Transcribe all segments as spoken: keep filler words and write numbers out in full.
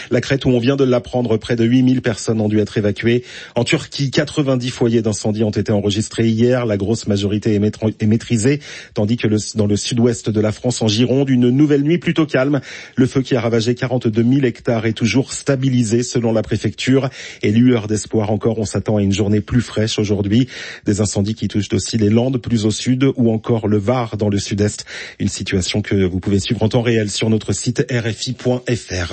La Crète, où on vient de l'apprendre, près de huit mille personnes ont dû être évacuées. En Turquie, quatre-vingt-dix foyers d'incendie ont été enregistrés hier. La grosse majorité est, maîtr- est maîtrisée, tandis que le, dans le sud-ouest de la France, en Gironde, une nouvelle nuit plutôt calme. Le feu qui a ravagé quarante-deux mille hectares est toujours stabilisé selon la préfecture. Et lueur d'espoir encore, on s'attend à une journée plus fraîche aujourd'hui. Des incendies qui touchent aussi les Landes plus au sud ou encore le Var dans le sud-est. Une situation que vous pouvez suivre en temps réel sur notre site r f i point f r.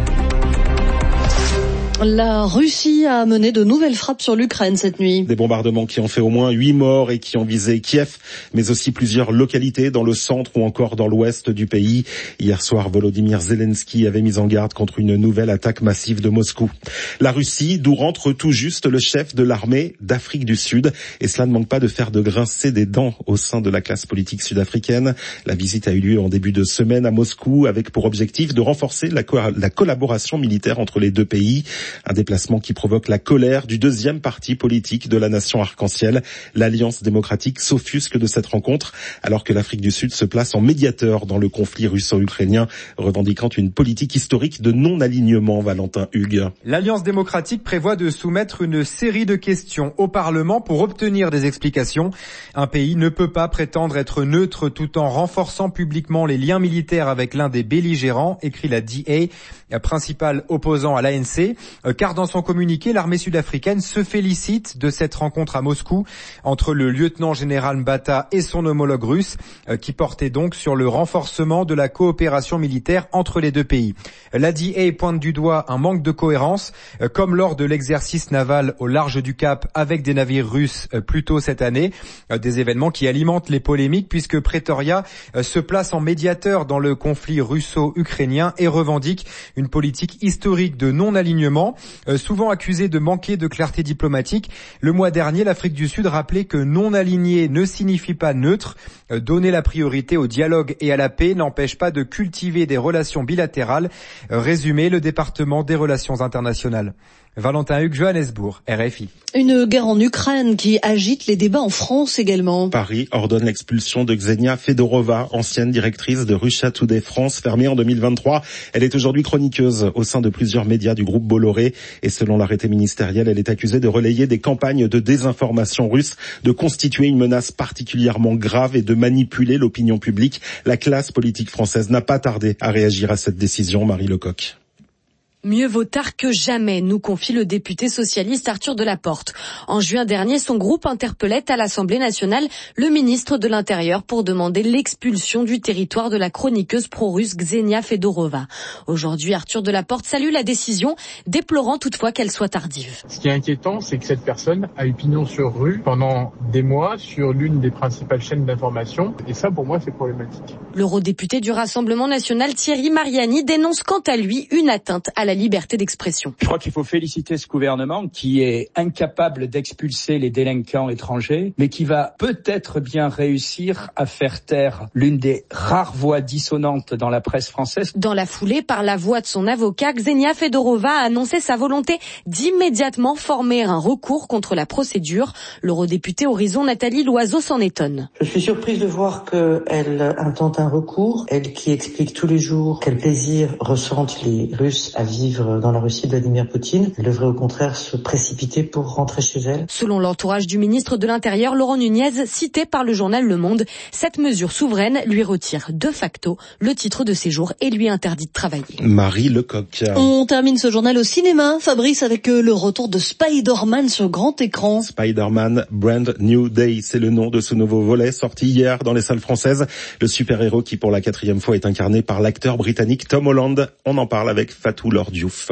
La Russie a mené de nouvelles frappes sur l'Ukraine cette nuit. Des bombardements qui ont fait au moins huit morts et qui ont visé Kiev, mais aussi plusieurs localités dans le centre ou encore dans l'ouest du pays. Hier soir, Volodymyr Zelensky avait mis en garde contre une nouvelle attaque massive de Moscou. La Russie, d'où rentre tout juste le chef de l'armée d'Afrique du Sud. Et cela ne manque pas de faire de grincer des dents au sein de la classe politique sud-africaine. La visite a eu lieu en début de semaine à Moscou avec pour objectif de renforcer la, co- la collaboration militaire entre les deux pays. Un déplacement qui provoque la colère du deuxième parti politique de la nation arc-en-ciel. L'Alliance démocratique s'offusque de cette rencontre, alors que l'Afrique du Sud se place en médiateur dans le conflit russo-ukrainien, revendiquant une politique historique de non-alignement. Valentin Hugues. L'Alliance démocratique prévoit de soumettre une série de questions au Parlement pour obtenir des explications. Un pays ne peut pas prétendre être neutre tout en renforçant publiquement les liens militaires avec l'un des belligérants, écrit la D A, principal opposant à l'A N C. Car dans son communiqué, l'armée sud-africaine se félicite de cette rencontre à Moscou entre le lieutenant-général Mbata et son homologue russe, qui portait donc sur le renforcement de la coopération militaire entre les deux pays. La D A pointe du doigt un manque de cohérence, comme lors de l'exercice naval au large du Cap avec des navires russes plus tôt cette année, des événements qui alimentent les polémiques puisque Pretoria se place en médiateur dans le conflit russo-ukrainien et revendique une politique historique de non-alignement. Euh, souvent accusé de manquer de clarté diplomatique, le mois dernier, l'Afrique du Sud rappelait que non aligné ne signifie pas neutre. Euh, donner la priorité au dialogue et à la paix n'empêche pas de cultiver des relations bilatérales. Euh, résumé, le département des relations internationales. Valentin Hugues, Johannesburg, R F I. Une guerre en Ukraine qui agite les débats en France également. Paris ordonne l'expulsion de Ksenia Fedorova, ancienne directrice de Russia Today France, fermée en deux mille vingt-trois. Elle est aujourd'hui chroniqueuse au sein de plusieurs médias du groupe Bolloré. Et selon l'arrêté ministériel, elle est accusée de relayer des campagnes de désinformation russe, de constituer une menace particulièrement grave et de manipuler l'opinion publique. La classe politique française n'a pas tardé à réagir à cette décision. Marie Lecoq. Mieux vaut tard que jamais, nous confie le député socialiste Arthur Delaporte. En juin dernier, son groupe interpellait à l'Assemblée nationale le ministre de l'Intérieur pour demander l'expulsion du territoire de la chroniqueuse pro-russe Ksenia Fedorova. Aujourd'hui, Arthur Delaporte salue la décision, déplorant toutefois qu'elle soit tardive. Ce qui est inquiétant, c'est que cette personne a eu pignon sur rue pendant des mois sur l'une des principales chaînes d'information. Et ça, pour moi, c'est problématique. L'eurodéputé du Rassemblement national Thierry Mariani dénonce quant à lui une atteinte à la liberté d'expression. Je crois qu'il faut féliciter ce gouvernement qui est incapable d'expulser les délinquants étrangers, mais qui va peut-être bien réussir à faire taire l'une des rares voix dissonantes dans la presse française. Dans la foulée, par la voix de son avocat, Ksenia Fedorova a annoncé sa volonté d'immédiatement former un recours contre la procédure. L'eurodéputée Horizon Nathalie Loiseau s'en étonne. Je suis surprise de voir qu'elle intente un recours, elle qui explique tous les jours quel plaisir ressentent les Russes à vivre dans la Russie de Vladimir Poutine. Elle devrait au contraire se précipiter pour rentrer chez elle. Selon l'entourage du ministre de l'Intérieur, Laurent Nunez, cité par le journal Le Monde, cette mesure souveraine lui retire de facto le titre de séjour et lui interdit de travailler. Marie Lecoq. On termine ce journal au cinéma, Fabrice, avec le retour de Spider-Man sur grand écran. Spider-Man Brand New Day, c'est le nom de ce nouveau volet sorti hier dans les salles françaises. Le super-héros qui pour la quatrième fois est incarné par l'acteur britannique Tom Holland. On en parle avec Fatou Lord Diouf.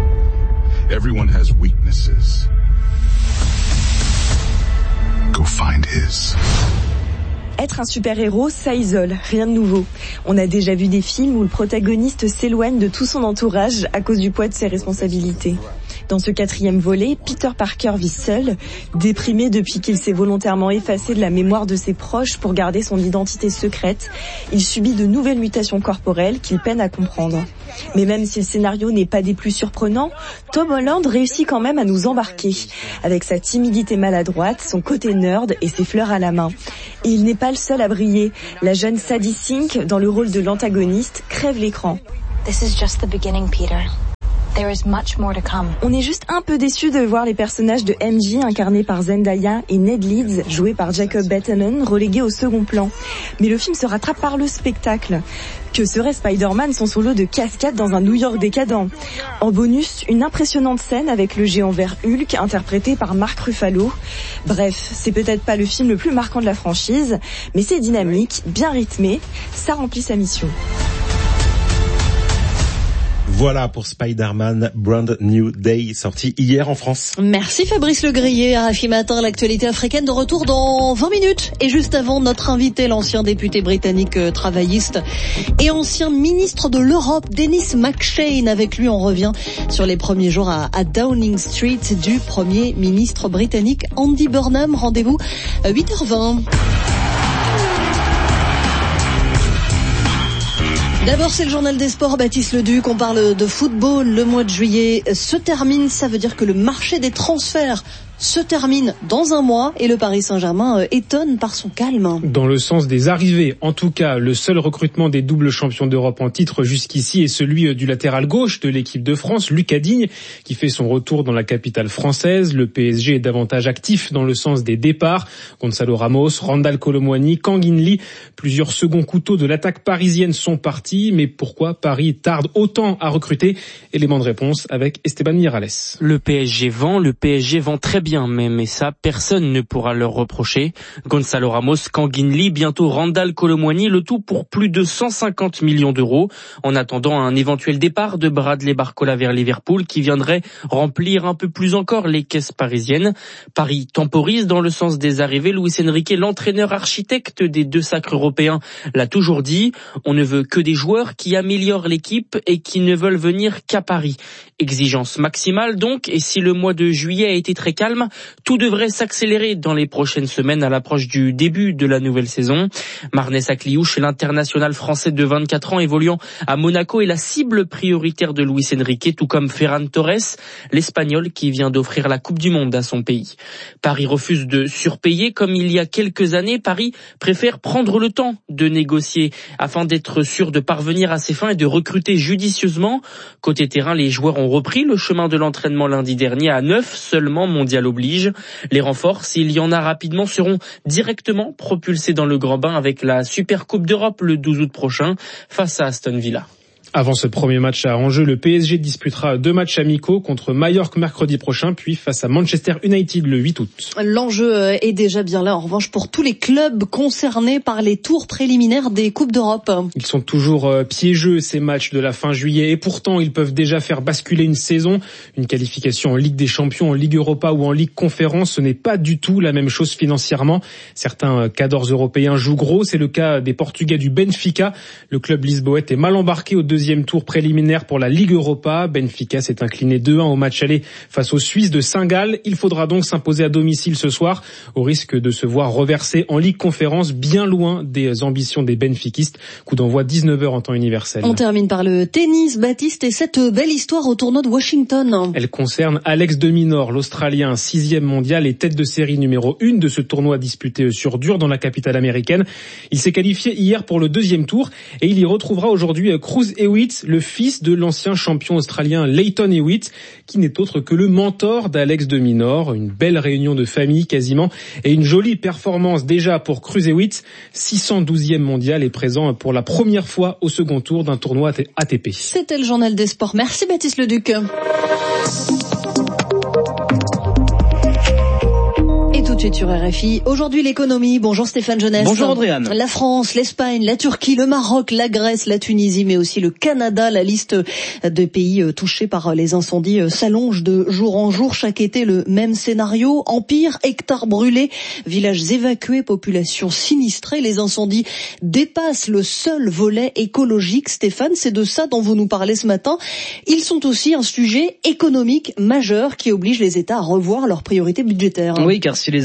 Everyone has weaknesses. Go find his. Être un super-héros, ça isole, rien de nouveau. On a déjà vu des films où le protagoniste s'éloigne de tout son entourage à cause du poids de ses responsabilités. Dans ce quatrième volet, Peter Parker vit seul, déprimé depuis qu'il s'est volontairement effacé de la mémoire de ses proches pour garder son identité secrète. Il subit de nouvelles mutations corporelles qu'il peine à comprendre. Mais même si le scénario n'est pas des plus surprenants, Tom Holland réussit quand même à nous embarquer, avec sa timidité maladroite, son côté nerd et ses fleurs à la main. Et il n'est pas le seul à briller. La jeune Sadie Sink, dans le rôle de l'antagoniste, crève l'écran. This is just the beginning, Peter. There is much more to come. On est juste un peu déçus de voir les personnages de M J incarnés par Zendaya et Ned Leeds joués par Jacob Bateman relégués au second plan. Mais le film se rattrape par le spectacle. Que serait Spider-Man sans son lot de cascades dans un New York décadent? En bonus, une impressionnante scène avec le géant vert Hulk interprété par Mark Ruffalo. Bref, c'est peut-être pas le film le plus marquant de la franchise, mais c'est dynamique, bien rythmé, ça remplit sa mission. Voilà pour Spider-Man Brand New Day, sorti hier en France. Merci Fabrice Legrier, R F I Matin, l'actualité africaine de retour dans vingt minutes. Et juste avant, notre invité, l'ancien député britannique euh, travailliste et ancien ministre de l'Europe, Denis McShane. Avec lui, on revient sur les premiers jours à, à Downing Street du Premier ministre britannique Andy Burnham. Rendez-vous à huit heures vingt. D'abord, c'est le journal des sports, Baptiste Leduc. On parle de football. Le mois de juillet se termine. Ça veut dire que le marché des transferts se termine dans un mois et le Paris Saint-Germain étonne par son calme. Dans le sens des arrivées, en tout cas, le seul recrutement des doubles champions d'Europe en titre jusqu'ici est celui du latéral gauche de l'équipe de France, Lucas Digne, qui fait son retour dans la capitale française. Le P S G est davantage actif dans le sens des départs. Gonzalo Ramos, Randal Kolo Muani, Kangin Lee, plusieurs seconds couteaux de l'attaque parisienne sont partis. Mais pourquoi Paris tarde autant à recruter? Élément de réponse avec Esteban Miralles. Le P S G vend, le P S G vend très bien. Bien, mais, mais ça, personne ne pourra leur reprocher. Gonzalo Ramos, Kangin Lee, bientôt Randal Kolo Muani, le tout pour plus de cent cinquante millions d'euros, en attendant un éventuel départ de Bradley Barcola vers Liverpool, qui viendrait remplir un peu plus encore les caisses parisiennes. Paris temporise dans le sens des arrivées. Luis Enrique, l'entraîneur architecte des deux sacres européens, l'a toujours dit. On ne veut que des joueurs qui améliorent l'équipe et qui ne veulent venir qu'à Paris. Exigence maximale donc, et si le mois de juillet a été très calme, tout devrait s'accélérer dans les prochaines semaines à l'approche du début de la nouvelle saison. Marnès Akliouche, l'international français de vingt-quatre ans évoluant à Monaco, est la cible prioritaire de Luis Enrique, tout comme Ferran Torres, l'Espagnol qui vient d'offrir la Coupe du Monde à son pays. Paris refuse de surpayer comme il y a quelques années. Paris préfère prendre le temps de négocier afin d'être sûr de parvenir à ses fins et de recruter judicieusement. Côté terrain, les joueurs ont repris le chemin de l'entraînement lundi dernier à neuf seulement, mondial oblige. Les renforts, s'il y en a rapidement, seront directement propulsés dans le grand bain avec la Super Coupe d'Europe le douze août prochain face à Aston Villa. Avant ce premier match à enjeu, le P S G disputera deux matchs amicaux contre Majorque mercredi prochain, puis face à Manchester United le huit août. L'enjeu est déjà bien là, en revanche, pour tous les clubs concernés par les tours préliminaires des Coupes d'Europe. Ils sont toujours piégeux, ces matchs de la fin juillet, et pourtant ils peuvent déjà faire basculer une saison. Une qualification en Ligue des Champions, en Ligue Europa ou en Ligue Conférence, ce n'est pas du tout la même chose financièrement. Certains cadors européens jouent gros, c'est le cas des Portugais du Benfica. Le club lisboète est mal embarqué au deuxième Deuxième tour préliminaire pour la Ligue Europa. Benfica s'est incliné deux un au match aller face aux Suisses de Saint-Gall. Il faudra donc s'imposer à domicile ce soir, au risque de se voir reverser en Ligue Conférence, bien loin des ambitions des benfiquistes. Coup d'envoi dix-neuf heures en temps universel. On termine par le tennis, Baptiste, et cette belle histoire au tournoi de Washington. Elle concerne Alex de Minaur, l'Australien, sixième mondial et tête de série numéro une de ce tournoi disputé sur dur dans la capitale américaine. Il s'est qualifié hier pour le deuxième tour et il y retrouvera aujourd'hui Cruz Hewitt, le fils de l'ancien champion australien Lleyton Hewitt, qui n'est autre que le mentor d'Alex de Minaur. Une belle réunion de famille quasiment et une jolie performance déjà pour Cruz Hewitt, six cent douzième mondial et présent pour la première fois au second tour d'un tournoi A T P. C'était le journal des sports. Merci Baptiste Leduc. Tout de suite sur R F I. Aujourd'hui, l'économie. Bonjour Stéphane Jeunesse. Bonjour Andréane. La France, l'Espagne, la Turquie, le Maroc, la Grèce, la Tunisie, mais aussi le Canada. La liste de pays touchés par les incendies s'allonge de jour en jour. Chaque été, le même scénario. Empire, hectares brûlés, villages évacués, populations sinistrées. Les incendies dépassent le seul volet écologique. Stéphane, c'est de ça dont vous nous parlez ce matin. Ils sont aussi un sujet économique majeur qui oblige les États à revoir leurs priorités budgétaires. Oui, car si les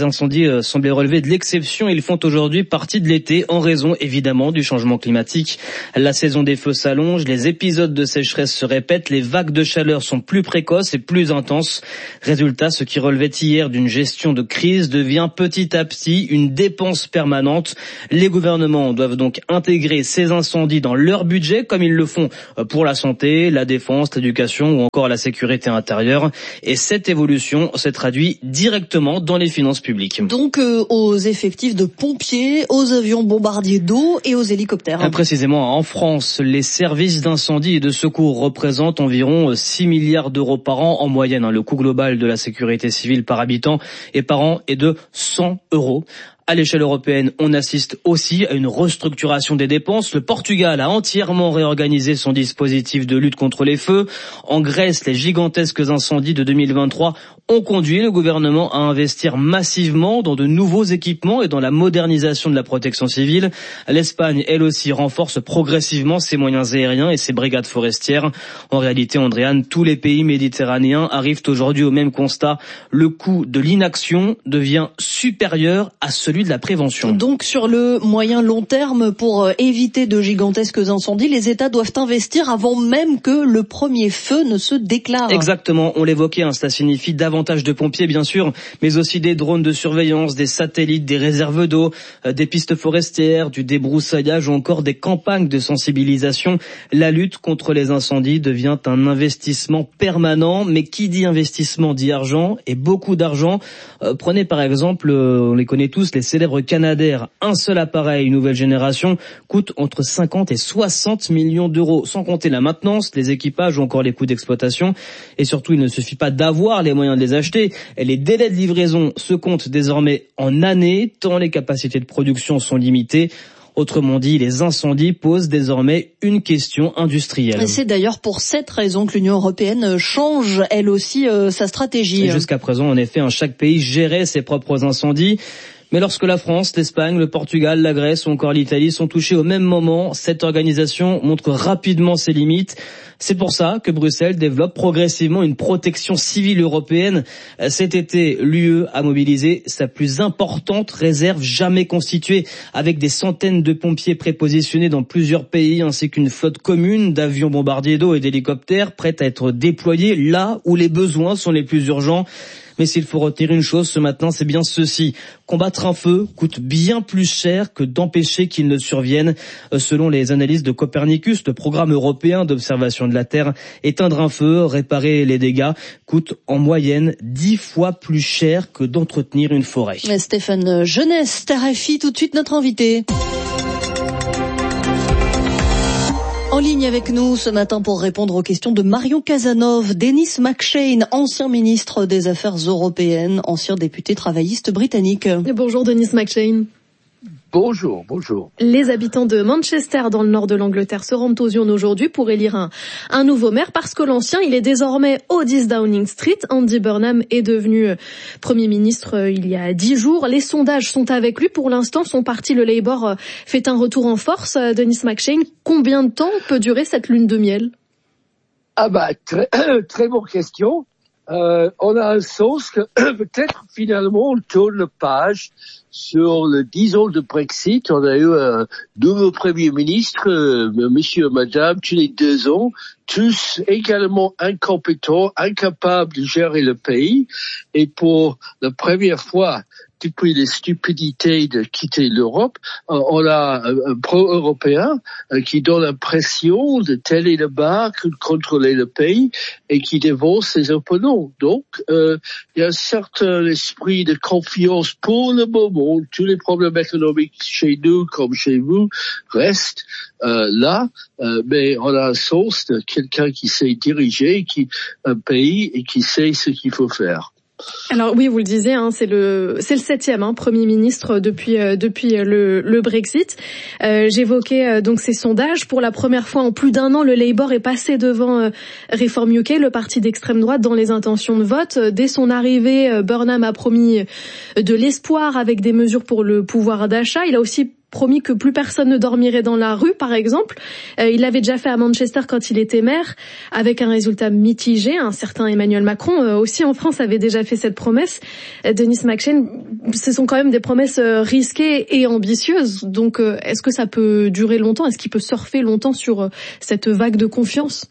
incendies semblaient relever de l'exception. Ils font aujourd'hui partie de l'été en raison évidemment du changement climatique. La saison des feux s'allonge, les épisodes de sécheresse se répètent, les vagues de chaleur sont plus précoces et plus intenses. Résultat, ce qui relevait hier d'une gestion de crise devient petit à petit une dépense permanente. Les gouvernements doivent donc intégrer ces incendies dans leur budget, comme ils le font pour la santé, la défense, l'éducation ou encore la sécurité intérieure. Et cette évolution se traduit directement dans les finances publiques. Donc euh, aux effectifs de pompiers, aux avions bombardiers d'eau et aux hélicoptères. Précisément, en France, les services d'incendie et de secours représentent environ six milliards d'euros par an en moyenne. Le coût global de la sécurité civile par habitant et par an est de cent euros. À l'échelle européenne, on assiste aussi à une restructuration des dépenses. Le Portugal a entièrement réorganisé son dispositif de lutte contre les feux. En Grèce, les gigantesques incendies de deux mille vingt-trois ont conduit le gouvernement à investir massivement dans de nouveaux équipements et dans la modernisation de la protection civile. L'Espagne, elle aussi, renforce progressivement ses moyens aériens et ses brigades forestières. En réalité, Andréane, tous les pays méditerranéens arrivent aujourd'hui au même constat. Le coût de l'inaction devient supérieur à celui de la prévention. Donc sur le moyen long terme, pour éviter de gigantesques incendies, les États doivent investir avant même que le premier feu ne se déclare. Exactement, on l'évoquait, hein, cela signifie davantage de pompiers bien sûr, mais aussi des drones de surveillance, des satellites, des réserves d'eau, euh, des pistes forestières, du débroussaillage ou encore des campagnes de sensibilisation. La lutte contre les incendies devient un investissement permanent, mais qui dit investissement dit argent, et beaucoup d'argent. Euh, prenez par exemple, euh, on les connaît tous, les célèbres Canadair. Un seul appareil, nouvelle génération, coûte entre cinquante et soixante millions d'euros, sans compter la maintenance, les équipages ou encore les coûts d'exploitation. Et surtout, il ne suffit pas d'avoir les moyens de les acheter. Et les délais de livraison se comptent désormais en années, tant les capacités de production sont limitées. Autrement dit, les incendies posent désormais une question industrielle. Et c'est d'ailleurs pour cette raison que l'Union européenne change, elle aussi, euh, sa stratégie. Et jusqu'à présent, en effet, chaque pays gérait ses propres incendies. Mais lorsque la France, l'Espagne, le Portugal, la Grèce ou encore l'Italie sont touchés au même moment, cette organisation montre rapidement ses limites. C'est pour ça que Bruxelles développe progressivement une protection civile européenne. Cet été, l'U E a mobilisé sa plus importante réserve jamais constituée, avec des centaines de pompiers prépositionnés dans plusieurs pays, ainsi qu'une flotte commune d'avions bombardiers d'eau et d'hélicoptères prête à être déployés là où les besoins sont les plus urgents. Mais s'il faut retenir une chose ce matin, c'est bien ceci. Combattre un feu coûte bien plus cher que d'empêcher qu'il ne survienne. Selon les analyses de Copernicus, le programme européen d'observation de la Terre, éteindre un feu, réparer les dégâts, coûte en moyenne dix fois plus cher que d'entretenir une forêt. Stéphane Jeunesse, R F I, tout de suite notre invité. En ligne avec nous ce matin pour répondre aux questions de Marion Cazenove, Denis McShane, ancien ministre des Affaires européennes, ancien député travailliste britannique. Bonjour Denis McShane. Bonjour, bonjour. Les habitants de Manchester, dans le nord de l'Angleterre, se rendent aux urnes aujourd'hui pour élire un, un nouveau maire parce que l'ancien, il est désormais au dix Downing Street. Andy Burnham est devenu Premier ministre il y a dix jours. Les sondages sont avec lui. Pour l'instant, son parti, le Labour, fait un retour en force. Denis McShane, combien de temps peut durer cette lune de miel? Ah bah, très, très bonne question. Euh, on a un sens que peut-être finalement on tourne la page sur le dix ans de Brexit. On a eu un nouveau Premier ministre, euh, monsieur et madame, tous les deux ans, tous également incompétents, incapables de gérer le pays. Et pour la première fois depuis les stupidités de quitter l'Europe, on a un pro-européen qui donne l'impression de teller le bas, de contrôler le pays et qui dévore ses opposants. Donc, euh, il y a un certain esprit de confiance pour le moment. Tous les problèmes économiques chez nous comme chez vous restent euh, là, euh, mais on a un sens de quelqu'un qui sait diriger qui, un pays et qui sait ce qu'il faut faire. Alors oui, vous le disiez, hein, c'est le c'est le septième hein, Premier ministre depuis euh, depuis le, le Brexit. Euh, J'évoquais euh, donc ces sondages. Pour la première fois en plus d'un an, le Labour est passé devant euh, Reform U K, le parti d'extrême droite, dans les intentions de vote. Dès son arrivée, euh, Burnham a promis de l'espoir avec des mesures pour le pouvoir d'achat. Il a aussi promis que plus personne ne dormirait dans la rue, par exemple. Euh, il l'avait déjà fait à Manchester quand il était maire, avec un résultat mitigé. Un certain Emmanuel Macron, euh, aussi en France, avait déjà fait cette promesse. Euh, Denis McShane, ce sont quand même des promesses euh, risquées et ambitieuses. Donc, euh, est-ce que ça peut durer longtemps? Est-ce qu'il peut surfer longtemps sur euh, cette vague de confiance?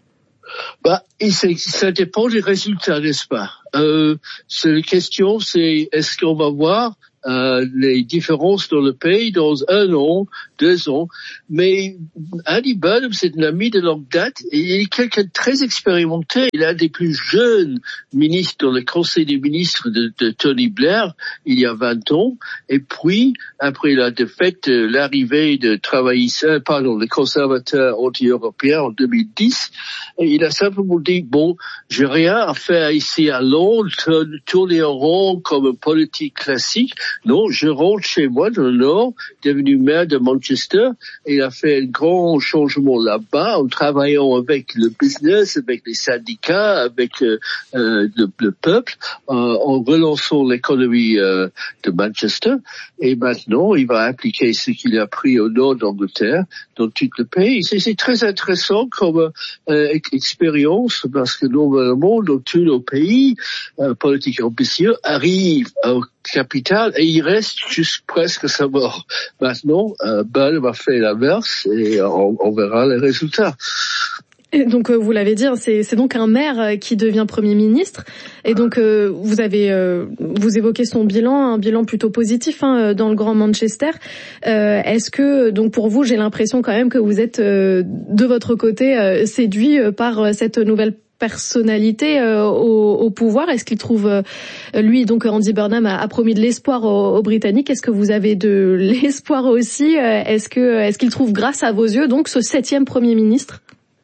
Bah, et ça dépend des résultats, n'est-ce pas? Euh, la question, c'est est-ce qu'on va voir euh, les différences dans le pays dans un an, deux ans. Mais Andy Burnham, c'est un ami de longue date et il est quelqu'un de très expérimenté. Il est un des plus jeunes ministres dans le Conseil des ministres de, de Tony Blair il y a vingt ans. Et puis, après la défaite, l'arrivée de travaillistes, pardon, les conservateurs anti-européens en deux mille dix, il a simplement dit, bon, j'ai rien à faire ici à Londres, tourner en rond comme une politique classique. Non, je rentre chez moi dans le Nord, devenu maire de Manchester, et il a fait un grand changement là-bas en travaillant avec le business, avec les syndicats, avec euh, euh, le, le peuple, euh, en relançant l'économie euh, de Manchester. Et maintenant, il va appliquer ce qu'il a appris au nord d'Angleterre dans tout le pays. C'est, c'est très intéressant comme euh, expérience parce que normalement, dans tous nos pays, euh, politiques ambitieux arrivent au capital et il reste juste presque sa mort. Maintenant, euh, Burnham va faire l'inverse et on, on verra les résultats. Et donc, euh, vous l'avez dit, c'est, c'est donc un maire euh, qui devient Premier ministre. Et donc, euh, vous avez, euh, vous évoquez son bilan, un bilan plutôt positif hein, dans le Grand Manchester. Euh, est-ce que, donc pour vous, j'ai l'impression quand même que vous êtes euh, de votre côté euh, séduit euh, par euh, cette nouvelle personnalité euh, au, au pouvoir. Est-ce qu'il trouve, euh, lui, donc Andy Burnham a, a promis de l'espoir aux, aux Britanniques. Est-ce que vous avez de l'espoir aussi? Est-ce que, est-ce qu'il trouve, grâce à vos yeux, donc ce septième Premier ministre?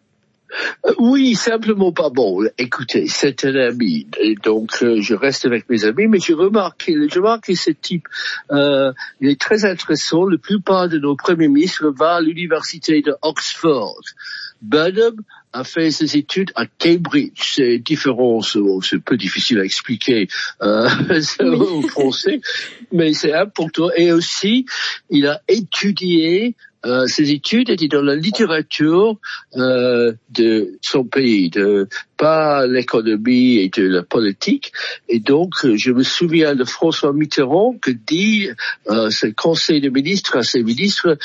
Oui, simplement pas bon. Écoutez, c'est un ami, et donc euh, je reste avec mes amis, mais je remarque, je remarque que ce type, euh, il est très intéressant. La plupart de nos premiers ministres vont à l'université de Oxford. Burnham a fait ses études à Cambridge. C'est différent, c'est un peu difficile à expliquer euh, oui. au français, mais c'est important. Et aussi, il a étudié. Euh, ses études étaient dans la littérature euh, de son pays, de pas l'économie et de la politique. Et donc, je me souviens de François Mitterrand qui dit, euh, ce conseil de ministres à ses ministres,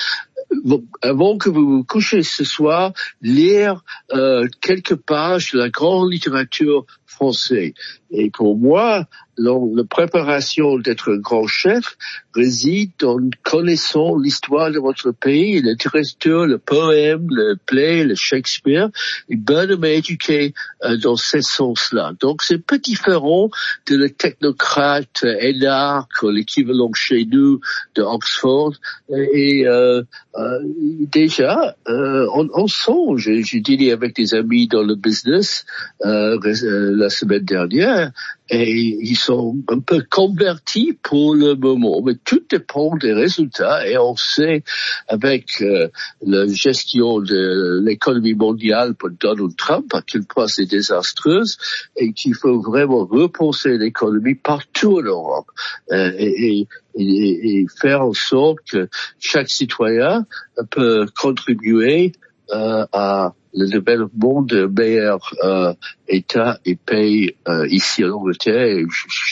avant que vous vous couchez ce soir, lire euh, quelques pages de la grande littérature française. Et pour moi, la, la préparation d'être un grand chef réside en connaissant l'histoire de votre pays, la littérature, le poème, le play, le Shakespeare. Et Burnham m'a éduqué euh, dans ce sens-là. Donc c'est peu différent de le technocrate énarque, l'équivalent chez nous de Oxford. Et euh, euh, déjà, euh, on, on sent, j'ai, j'ai dîné avec des amis dans le business euh, la semaine dernière, et ils sont un peu convertis pour le moment. Mais tout dépend des résultats et on sait avec euh, la gestion de l'économie mondiale pour Donald Trump à quel point c'est désastreuse et qu'il faut vraiment repenser l'économie partout en Europe euh, et, et, et, et faire en sorte que chaque citoyen peut contribuer euh, à le développement de meilleurs euh, États et pays euh, ici en Angleterre et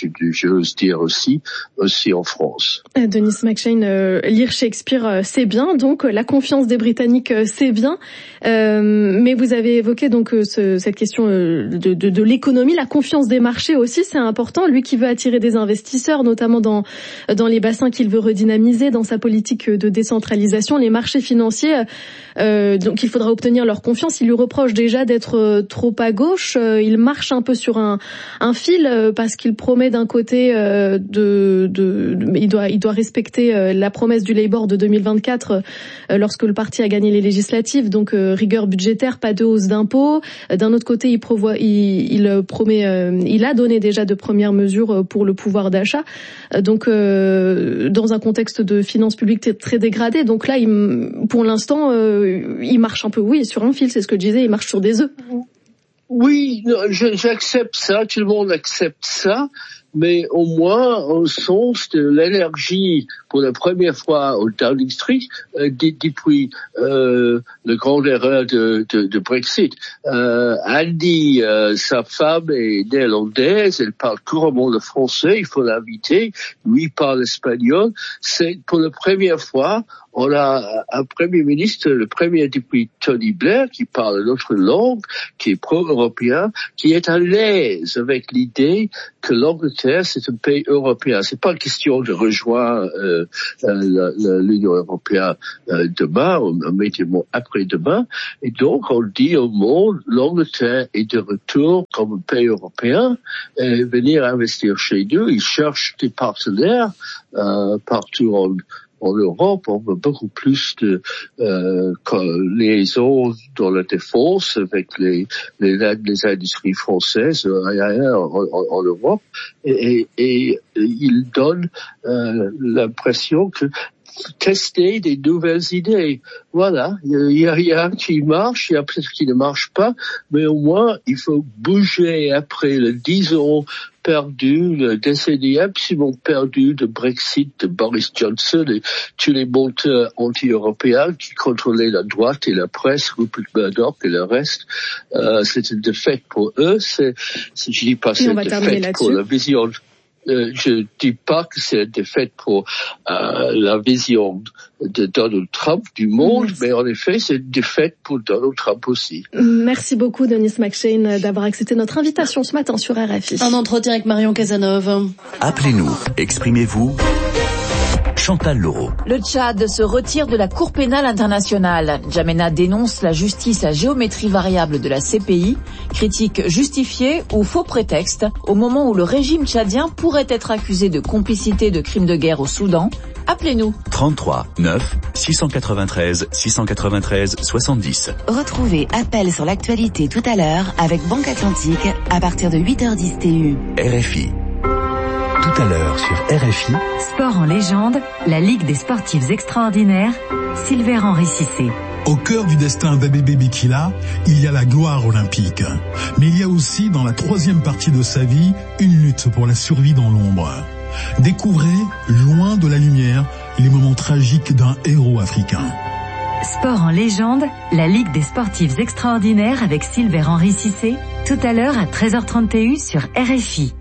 j'ose dire aussi aussi en France. Denis McShane, euh, lire Shakespeare euh, c'est bien, donc euh, la confiance des Britanniques euh, c'est bien, euh, mais vous avez évoqué donc euh, ce, cette question euh, de, de, de l'économie, la confiance des marchés aussi c'est important. Lui qui veut attirer des investisseurs, notamment dans dans les bassins qu'il veut redynamiser, dans sa politique de décentralisation, les marchés financiers, euh, donc il faudra obtenir leur confiance. Il lui reproche déjà d'être trop à gauche. Il marche un peu sur un, un fil parce qu'il promet d'un côté de, de, de il doit il doit respecter la promesse du Labour de deux mille vingt-quatre lorsque le parti a gagné les législatives, donc rigueur budgétaire, pas de hausse d'impôts. D'un autre côté, il prévoit il, il promet il a donné déjà de premières mesures pour le pouvoir d'achat. Donc dans un contexte de finances publiques très dégradé. Donc là, il, pour l'instant, il marche un peu oui sur un fil. C'est ce que je disais, il marche sur des œufs. Oui, je, j'accepte ça, tout le monde accepte ça, mais au moins on sens de l'énergie pour la première fois au Downing Street euh, depuis euh, le grand erreur de, de, de Brexit. Euh, Andy, euh, sa femme est néerlandaise, elle parle couramment le français, il faut l'inviter, lui parle espagnol. C'est pour la première fois, on a un premier ministre, le premier depuis Tony Blair, qui parle notre langue, qui est pro-européen, qui est à l'aise avec l'idée que l'Angleterre, c'est un pays européen. C'est pas une question de rejoindre euh, euh, l'Union européenne euh, demain, ou immédiatement après-demain. Et donc, on dit au monde, l'Angleterre est de retour comme un pays européen, et venir investir chez nous. Ils cherchent des partenaires euh, partout en En Europe, on veut beaucoup plus de euh, liaisons dans la défense avec les, les, les industries françaises aériennes en, en, en Europe, et, et, et il donne euh, l'impression que tester des nouvelles idées. Voilà, il y a rien qui marche, il y a peut-être qui ne marche pas, mais au moins il faut bouger après les dix ans perdu, la décennie absolument perdue de Brexit, de Boris Johnson et tous les monteurs anti-européens qui contrôlaient la droite et la presse, Rupert Murdoch et le reste. Euh, c'est une défaite pour eux. C'est, c'est je dis pas c'est une défaite pour la vision. Euh, je dis pas que c'est une défaite pour euh, la vision de Donald Trump du monde, Merci. mais en effet, c'est une défaite pour Donald Trump aussi. Merci beaucoup, Denis McShane, d'avoir accepté notre invitation ce matin sur R F I. Un entretien avec Marion Cazeneuve. Appelez-nous, exprimez-vous. Chantal Laurent. Le Tchad se retire de la Cour pénale internationale. N'Djamena dénonce la justice à géométrie variable de la C P I, critique justifiée ou faux prétexte au moment où le régime tchadien pourrait être accusé de complicité de crimes de guerre au Soudan. Appelez-nous. trente-trois neuf six cent quatre-vingt-treize six cent quatre-vingt-treize soixante-dix. Retrouvez Appel sur l'actualité tout à l'heure avec Banque Atlantique à partir de huit heures dix T U. R F I. Tout à l'heure sur R F I. Sport en légende, la Ligue des sportifs extraordinaires, Silver Henri Cissé. Au cœur du destin d'Abebe Bikila, il y a la gloire olympique. Mais il y a aussi, dans la troisième partie de sa vie, une lutte pour la survie dans l'ombre. Découvrez, loin de la lumière, les moments tragiques d'un héros africain. Sport en légende, la Ligue des sportifs extraordinaires avec Silver Henri Cissé, tout à l'heure à treize heures trente T U sur R F I.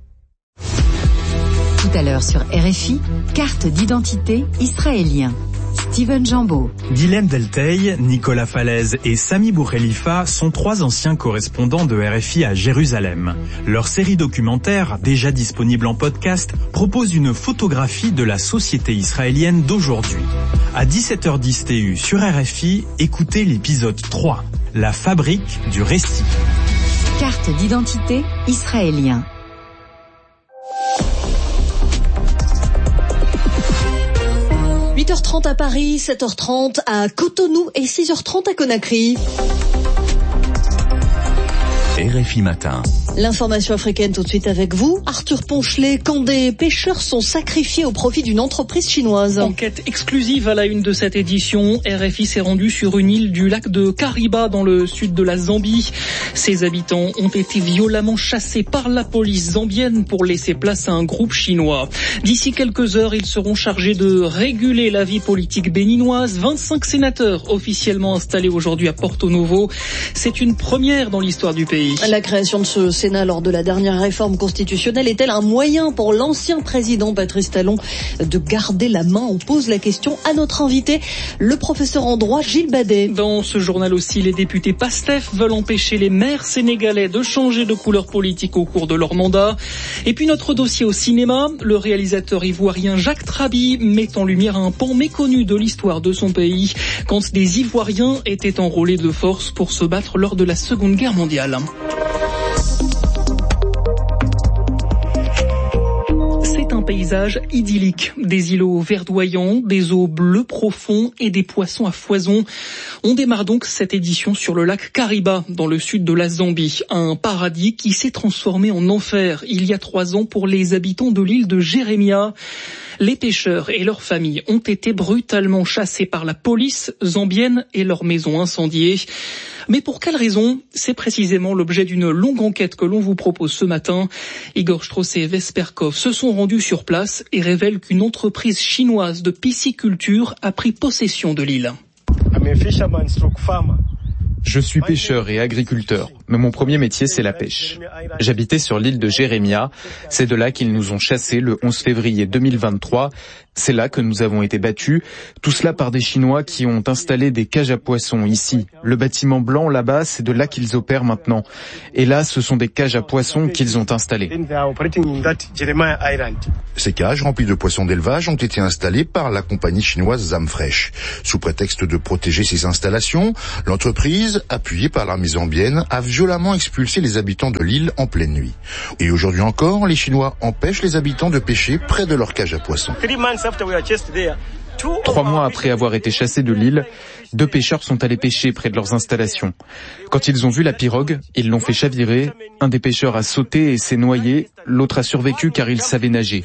Tout à l'heure sur R F I, carte d'identité israélien. Steven Jambeau. Guilhem Delteil, Nicolas Falaise et Sami Boukhelifa sont trois anciens correspondants de R F I à Jérusalem. Leur série documentaire, déjà disponible en podcast, propose une photographie de la société israélienne d'aujourd'hui. À dix-sept heures dix T U sur R F I, écoutez l'épisode trois, La fabrique du récit. Carte d'identité israélien. huit heures trente à Paris, sept heures trente à Cotonou et six heures trente à Conakry. R F I Matin. L'information africaine tout de suite avec vous. Arthur Ponchelet, quand des pêcheurs sont sacrifiés au profit d'une entreprise chinoise. Enquête exclusive à la une de cette édition. R F I s'est rendu sur une île du lac de Kariba dans le sud de la Zambie. Ses habitants ont été violemment chassés par la police zambienne pour laisser place à un groupe chinois. D'ici quelques heures, ils seront chargés de réguler la vie politique béninoise. vingt-cinq sénateurs officiellement installés aujourd'hui à Porto Novo. C'est une première dans l'histoire du pays. La création de ce Sénat lors de la dernière réforme constitutionnelle est-elle un moyen pour l'ancien président Patrice Talon de garder la main? On pose la question à notre invité, le professeur en droit Gilles Badet. Dans ce journal aussi, les députés PASTEF veulent empêcher les maires sénégalais de changer de couleur politique au cours de leur mandat. Et puis notre dossier au cinéma, le réalisateur ivoirien Jacques Trabi met en lumière un pan méconnu de l'histoire de son pays, quand des Ivoiriens étaient enrôlés de force pour se battre lors de la Seconde Guerre mondiale. C'est un paysage idyllique, des îlots verdoyants, des eaux bleues profonds et des poissons à foison. On démarre donc cette édition sur le lac Kariba, dans le sud de la Zambie, un paradis qui s'est transformé en enfer il y a trois ans pour les habitants de l'île de Jérémia. Les pêcheurs et leurs familles ont été brutalement chassés par la police zambienne et leurs maisons incendiées. Mais pour quelles raisons ? C'est précisément l'objet d'une longue enquête que l'on vous propose ce matin. Igor Strauss et Vesperkov se sont rendus sur place et révèlent qu'une entreprise chinoise de pisciculture a pris possession de l'île. Je suis pêcheur et agriculteur, mais mon premier métier c'est la pêche. J'habitais sur l'île de Jérémia, c'est de là qu'ils nous ont chassés le onze février deux mille vingt-trois. C'est là que nous avons été battus, tout cela par des Chinois qui ont installé des cages à poissons ici. Le bâtiment blanc là-bas, c'est de là qu'ils opèrent maintenant. Et là, ce sont des cages à poissons qu'ils ont installées. Ces cages remplies de poissons d'élevage ont été installées par la compagnie chinoise Zamfresh. Sous prétexte de protéger ces installations, l'entreprise, appuyée par l'armée zambienne, a violemment expulsé les habitants de l'île en pleine nuit. Et aujourd'hui encore, les Chinois empêchent les habitants de pêcher près de leurs cages à poissons. Trois mois après avoir été chassés de l'île, deux pêcheurs sont allés pêcher près de leurs installations. Quand ils ont vu la pirogue, ils l'ont fait chavirer. Un des pêcheurs a sauté et s'est noyé. L'autre a survécu car il savait nager.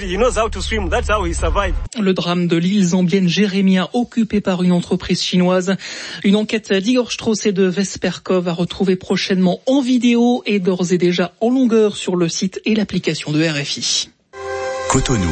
Le drame de l'île zambienne Jérémia, occupée par une entreprise chinoise. Une enquête d'Igor Strauss et de Vesperkov à retrouver prochainement en vidéo et d'ores et déjà en longueur sur le site et l'application de R F I. Cotonou,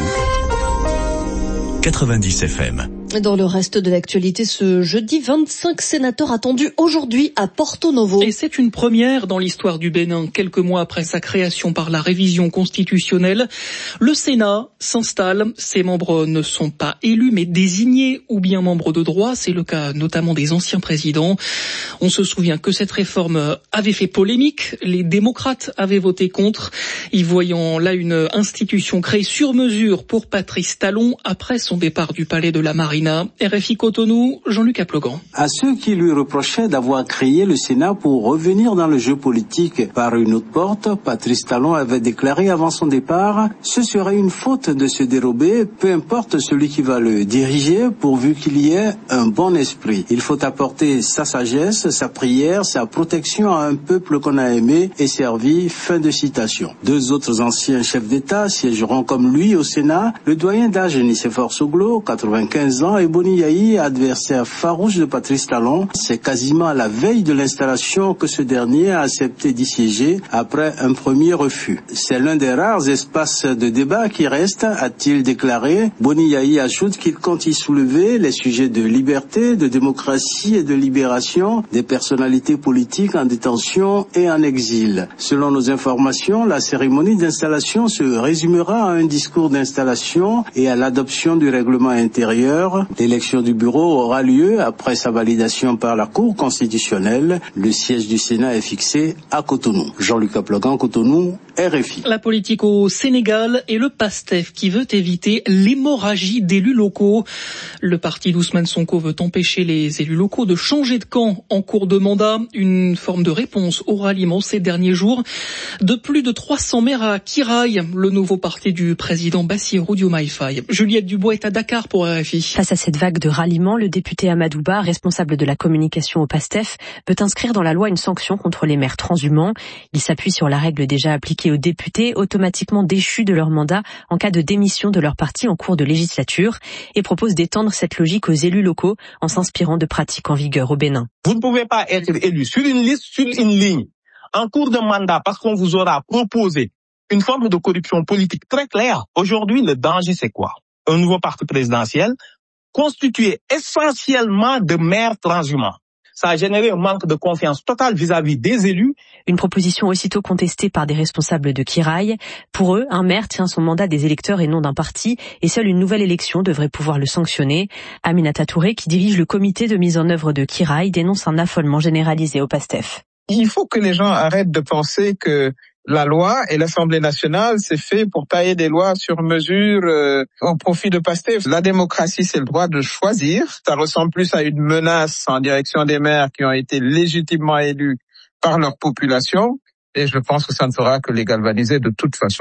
quatre-vingt-dix F M. Dans le reste de l'actualité, ce jeudi, vingt-cinq sénateurs attendus aujourd'hui à Porto Novo. Et c'est une première dans l'histoire du Bénin. Quelques mois après sa création par la révision constitutionnelle, le Sénat s'installe. Ses membres ne sont pas élus, mais désignés ou bien membres de droit. C'est le cas notamment des anciens présidents. On se souvient que cette réforme avait fait polémique. Les démocrates avaient voté contre, y voyant là une institution créée sur mesure pour Patrice Talon après son départ du palais de la Marine. R F I Cotonou, Jean-Luc Aplogan. À ceux qui lui reprochaient d'avoir créé le Sénat pour revenir dans le jeu politique par une autre porte, Patrice Talon avait déclaré avant son départ « Ce serait une faute de se dérober, peu importe celui qui va le diriger, pourvu qu'il y ait un bon esprit. Il faut apporter sa sagesse, sa prière, sa protection à un peuple qu'on a aimé et servi. » Fin de citation. Deux autres anciens chefs d'État siégeront comme lui au Sénat, le doyen d'âge Nicéphore Soglo, quatre-vingt-quinze ans, et Boni Yayi, adversaire farouche de Patrice Talon. C'est quasiment à la veille de l'installation que ce dernier a accepté d'y siéger après un premier refus. C'est l'un des rares espaces de débat qui reste, a-t-il déclaré. Boni Yayi ajoute qu'il compte y soulever les sujets de liberté, de démocratie et de libération des personnalités politiques en détention et en exil. Selon nos informations, la cérémonie d'installation se résumera à un discours d'installation et à l'adoption du règlement intérieur. L'élection du bureau aura lieu après sa validation par la Cour constitutionnelle. Le siège du Sénat est fixé à Cotonou. Jean-Luc Aplogan, Cotonou, R F I. La politique au Sénégal et le PASTEF qui veut éviter l'hémorragie d'élus locaux. Le parti d'Ousmane Sonko veut empêcher les élus locaux de changer de camp en cours de mandat. Une forme de réponse au ralliement ces derniers jours de plus de trois cents maires à Kiraï, le nouveau parti du président Bassirou Diomaye Faye. Juliette Dubois est à Dakar pour R F I. Face à cette vague de ralliement, le député Amadou Ba, responsable de la communication au PASTEF, veut inscrire dans la loi une sanction contre les maires transhumants. Il s'appuie sur la règle déjà appliquée aux députés, automatiquement déchus de leur mandat en cas de démission de leur parti en cours de législature, et propose d'étendre cette logique aux élus locaux en s'inspirant de pratiques en vigueur au Bénin. Vous ne pouvez pas être élu sur une liste, sur une ligne, en cours de mandat, parce qu'on vous aura proposé une forme de corruption politique très claire. Aujourd'hui, le danger, c'est quoi? Un nouveau parti présidentiel constitué essentiellement de maires transhumants. Ça a généré un manque de confiance totale vis-à-vis des élus. Une proposition aussitôt contestée par des responsables de Kiraï. Pour eux, un maire tient son mandat des électeurs et non d'un parti, et seule une nouvelle élection devrait pouvoir le sanctionner. Aminata Touré, qui dirige le comité de mise en œuvre de Kiraï, dénonce un affolement généralisé au PASTEF. Il faut que les gens arrêtent de penser que la loi et l'Assemblée nationale, c'est fait pour tailler des lois sur mesure euh, au profit de PASTEF. La démocratie, c'est le droit de choisir. Ça ressemble plus à une menace en direction des maires qui ont été légitimement élus par leur population. Et je pense que ça ne fera que les galvaniser de toute façon.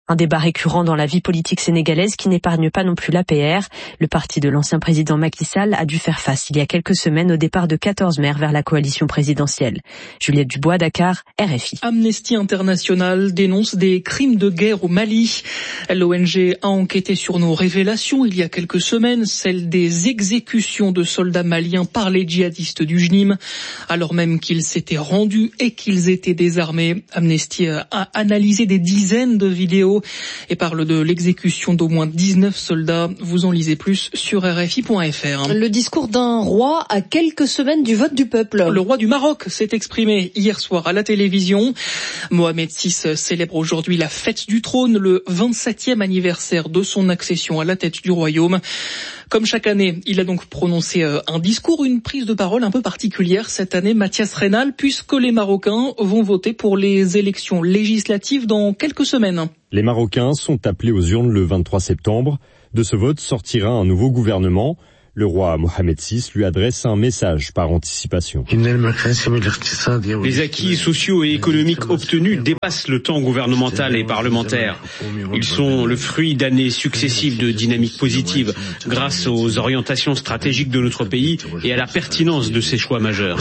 Un débat récurrent dans la vie politique sénégalaise qui n'épargne pas non plus l'A P R. Le parti de l'ancien président Macky Sall a dû faire face il y a quelques semaines au départ de quatorze maires vers la coalition présidentielle. Juliette Dubois, Dakar, R F I. Amnesty International dénonce des crimes de guerre au Mali. L'O N G a enquêté sur nos révélations il y a quelques semaines, celles des exécutions de soldats maliens par les djihadistes du J N I M, alors même qu'ils s'étaient rendus et qu'ils étaient désarmés. Amnesty a analysé des dizaines de vidéos et parle de l'exécution d'au moins dix-neuf soldats. Vous en lisez plus sur R F I point F R. Le discours d'un roi à quelques semaines du vote du peuple. Le roi du Maroc s'est exprimé hier soir à la télévision. Mohamed six célèbre aujourd'hui la fête du trône, le vingt-septième anniversaire de son accession à la tête du royaume. Comme chaque année, il a donc prononcé un discours, une prise de parole un peu particulière cette année, Mathias Reynal, puisque les Marocains vont voter pour les élections législatives dans quelques semaines. Les Marocains sont appelés aux urnes le vingt-trois septembre. De ce vote sortira un nouveau gouvernement. Le roi Mohamed six lui adresse un message par anticipation. Les acquis sociaux et économiques obtenus dépassent le temps gouvernemental et parlementaire. Ils sont le fruit d'années successives de dynamique positive, grâce aux orientations stratégiques de notre pays et à la pertinence de ses choix majeurs.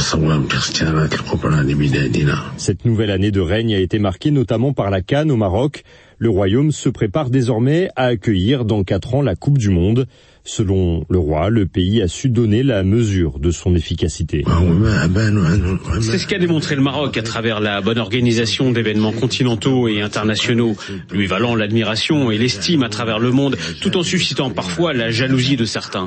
Cette nouvelle année de règne a été marquée notamment par la CAN au Maroc. Le royaume se prépare désormais à accueillir dans quatre ans la Coupe du Monde. Selon le roi, le pays a su donner la mesure de son efficacité. C'est ce qu'a démontré le Maroc à travers la bonne organisation d'événements continentaux et internationaux, lui valant l'admiration et l'estime à travers le monde, tout en suscitant parfois la jalousie de certains.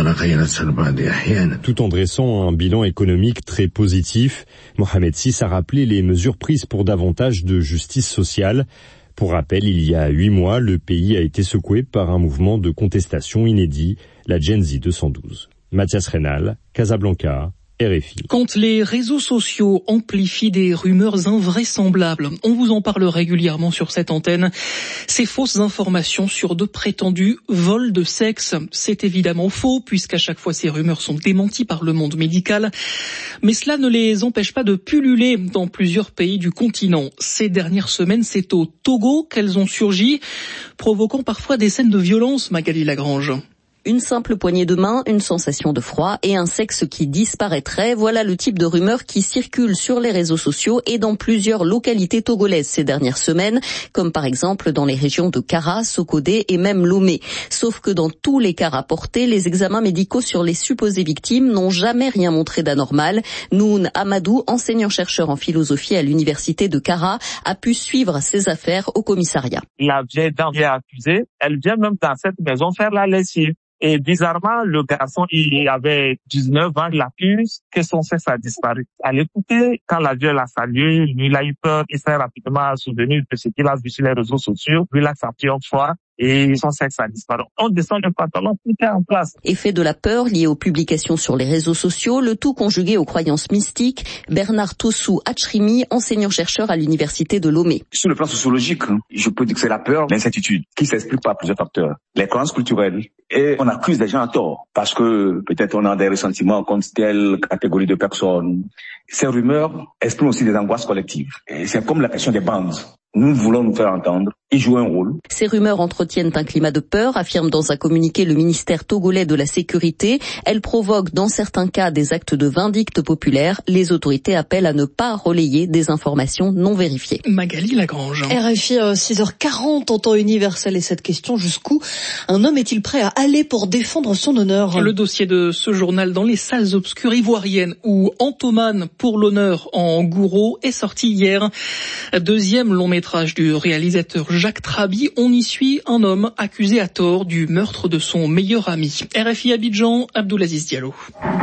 Tout en dressant un bilan économique très positif, Mohamed six a rappelé les mesures prises pour davantage de justice sociale. Pour rappel, il y a huit mois, le pays a été secoué par un mouvement de contestation inédit, la Gen Z deux cent douze. Mathias Reynal, Casablanca, R F I. Quand les réseaux sociaux amplifient des rumeurs invraisemblables, on vous en parle régulièrement sur cette antenne, ces fausses informations sur de prétendus vols de sexe. C'est évidemment faux, puisqu'à chaque fois ces rumeurs sont démenties par le monde médical. Mais cela ne les empêche pas de pulluler dans plusieurs pays du continent. Ces dernières semaines, c'est au Togo qu'elles ont surgi, provoquant parfois des scènes de violence, Magali Lagrange. Une simple poignée de main, une sensation de froid et un sexe qui disparaîtrait. Voilà le type de rumeurs qui circulent sur les réseaux sociaux et dans plusieurs localités togolaises ces dernières semaines, comme par exemple dans les régions de Kara, Sokodé et même Lomé. Sauf que dans tous les cas rapportés, les examens médicaux sur les supposées victimes n'ont jamais rien montré d'anormal. Noun Amadou, enseignant-chercheur en philosophie à l'université de Kara, a pu suivre ces affaires au commissariat. La vieille dame vient accusée, elle vient même dans cette maison faire la lessive. Et bizarrement, le garçon, il avait dix-neuf ans, il accuse que son sexe a disparu. À l'écouter, quand la vieille l'a salué, lui, il a eu peur, il s'est rapidement souvenu de ce qu'il a vu sur les réseaux sociaux. Lui, il a senti un froid. Et son sexe a disparu. On descend le pantalon, tout est en place. Effet de la peur lié aux publications sur les réseaux sociaux, le tout conjugué aux croyances mystiques. Bernard Tossou Achrimi, enseignant-chercheur à l'université de Lomé. Sur le plan sociologique, je peux dire que c'est la peur, l'incertitude, qui s'explique par plusieurs facteurs. Les croyances culturelles. Et on accuse des gens à tort, parce que peut-être on a des ressentiments contre telle catégorie de personnes. Ces rumeurs expriment aussi des angoisses collectives. Et c'est comme la question des bandes. Nous voulons nous faire entendre et jouer un rôle. Ces rumeurs entretiennent un climat de peur, affirme dans un communiqué le ministère togolais de la Sécurité. Elles provoquent dans certains cas des actes de vindicte populaire. Les autorités appellent à ne pas relayer des informations non vérifiées. Magali Lagrange. R F I, six heures quarante en temps universel et cette question, jusqu'où un homme est-il prêt à aller pour défendre son honneur? Le dossier de ce journal dans les salles obscures ivoiriennes où Antoman pour l'honneur en Gouraud est sorti hier. Deuxième long métrage du réalisateur Jacques Trabi, on y suit un homme accusé à tort du meurtre de son meilleur ami. R F I Abidjan, Abdoulaziz Diallo.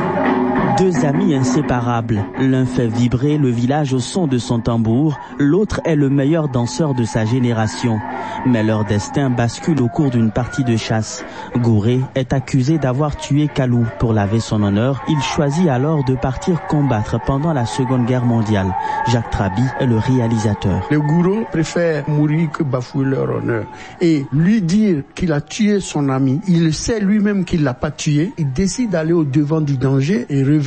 Deux amis inséparables. L'un fait vibrer le village au son de son tambour, l'autre est le meilleur danseur de sa génération. Mais leur destin bascule au cours d'une partie de chasse. Gouré est accusé d'avoir tué Kalou. Pour laver son honneur, il choisit alors de partir combattre pendant la Seconde Guerre mondiale. Jacques Trabi est le réalisateur. Les gourous préfèrent mourir que bafouer leur honneur. Et lui dire qu'il a tué son ami, il sait lui-même qu'il l'a pas tué, il décide d'aller au devant du danger et revenir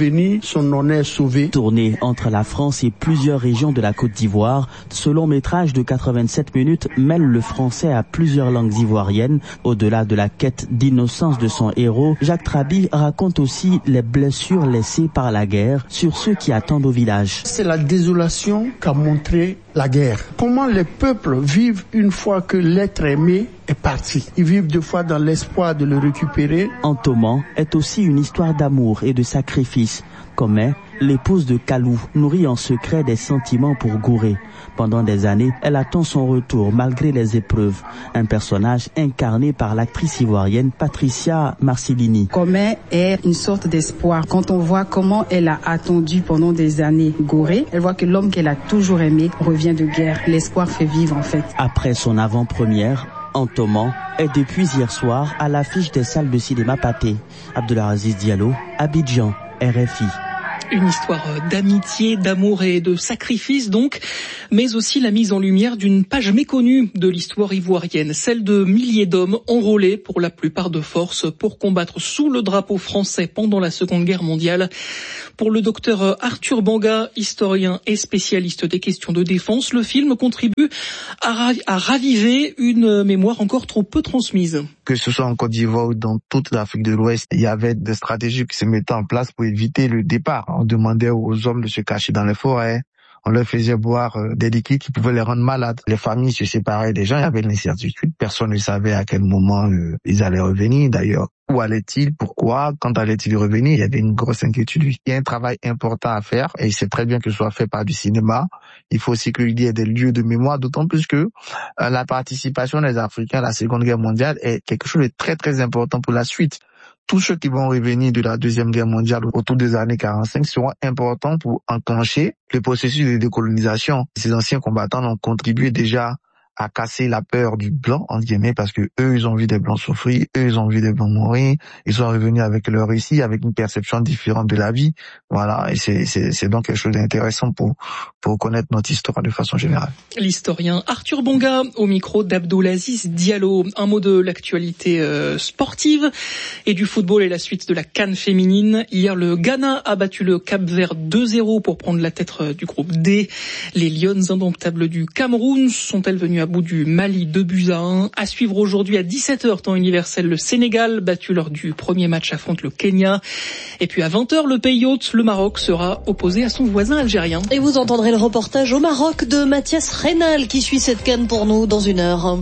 revenir, son honneur sauvé. Tourné entre la France et plusieurs régions de la Côte d'Ivoire, ce long métrage de quatre-vingt-sept minutes mêle le français à plusieurs langues ivoiriennes. Au-delà de la quête d'innocence de son héros, Jacques Trabi raconte aussi les blessures laissées par la guerre sur ceux qui attendent au village. C'est la désolation qu'a montré la guerre. Comment les peuples vivent une fois que l'être aimé est parti. Ils vivent deux fois dans l'espoir de le récupérer. Entoman est aussi une histoire d'amour et de sacrifice. Comme l'épouse de Kalou nourrit en secret des sentiments pour Gouré. Pendant des années, elle attend son retour malgré les épreuves. Un personnage incarné par l'actrice ivoirienne Patricia Marcellini. Commet est une sorte d'espoir. Quand on voit comment elle a attendu pendant des années Gouré, elle voit que l'homme qu'elle a toujours aimé revient de guerre. L'espoir fait vivre en fait. Après son avant-première, Entoman est depuis hier soir à l'affiche des salles de cinéma Pathé. Abdelaziz Diallo, Abidjan, R F I. Une histoire d'amitié, d'amour et de sacrifice donc, mais aussi la mise en lumière d'une page méconnue de l'histoire ivoirienne, celle de milliers d'hommes enrôlés pour la plupart de force pour combattre sous le drapeau français pendant la Seconde Guerre mondiale. Pour le docteur Arthur Banga, historien et spécialiste des questions de défense, le film contribue à, ra- à raviver une mémoire encore trop peu transmise. Que ce soit en Côte d'Ivoire ou dans toute l'Afrique de l'Ouest, il y avait des stratégies qui se mettaient en place pour éviter le départ. On demandait aux hommes de se cacher dans les forêts. On leur faisait boire des liquides qui pouvaient les rendre malades. Les familles se séparaient des gens, il y avait l'incertitude. Personne ne savait à quel moment euh, ils allaient revenir d'ailleurs. Où allaient-ils? Pourquoi? Quand allaient-ils revenir? Il y avait une grosse inquiétude. Il y a un travail important à faire et c'est très bien que ce soit fait par du cinéma. Il faut aussi qu'il y ait des lieux de mémoire, d'autant plus que euh, la participation des Africains à la Seconde Guerre mondiale est quelque chose de très très important pour la suite. Tous ceux qui vont revenir de la Deuxième Guerre mondiale autour des années quarante-cinq seront importants pour enclencher le processus de décolonisation. Ces anciens combattants ont contribué déjà à casser la peur du blanc, entre guillemets, parce que eux, ils ont vu des blancs souffrir, eux, ils ont vu des blancs mourir, ils sont revenus avec leur récit, avec une perception différente de la vie. Voilà, et c'est, c'est, c'est donc quelque chose d'intéressant pour, pour connaître notre histoire de façon générale. L'historien Arthur Bonga au micro d'Abdelaziz Diallo. Un mot de l'actualité euh, sportive et du football et la suite de la CAN féminine. Hier, le Ghana a battu le Cap-Vert deux zéro pour prendre la tête du groupe D. Les Lions indomptables du Cameroun sont-elles venues à bout du Mali deux buts à un. À suivre aujourd'hui à dix-sept heures temps universel, le Sénégal, battu lors du premier match, affronte le Kenya. Et puis à vingt heures, le pays hôte, le Maroc, sera opposé à son voisin algérien. Et vous entendrez le reportage au Maroc de Mathias Reynal qui suit cette CAN pour nous dans une heure.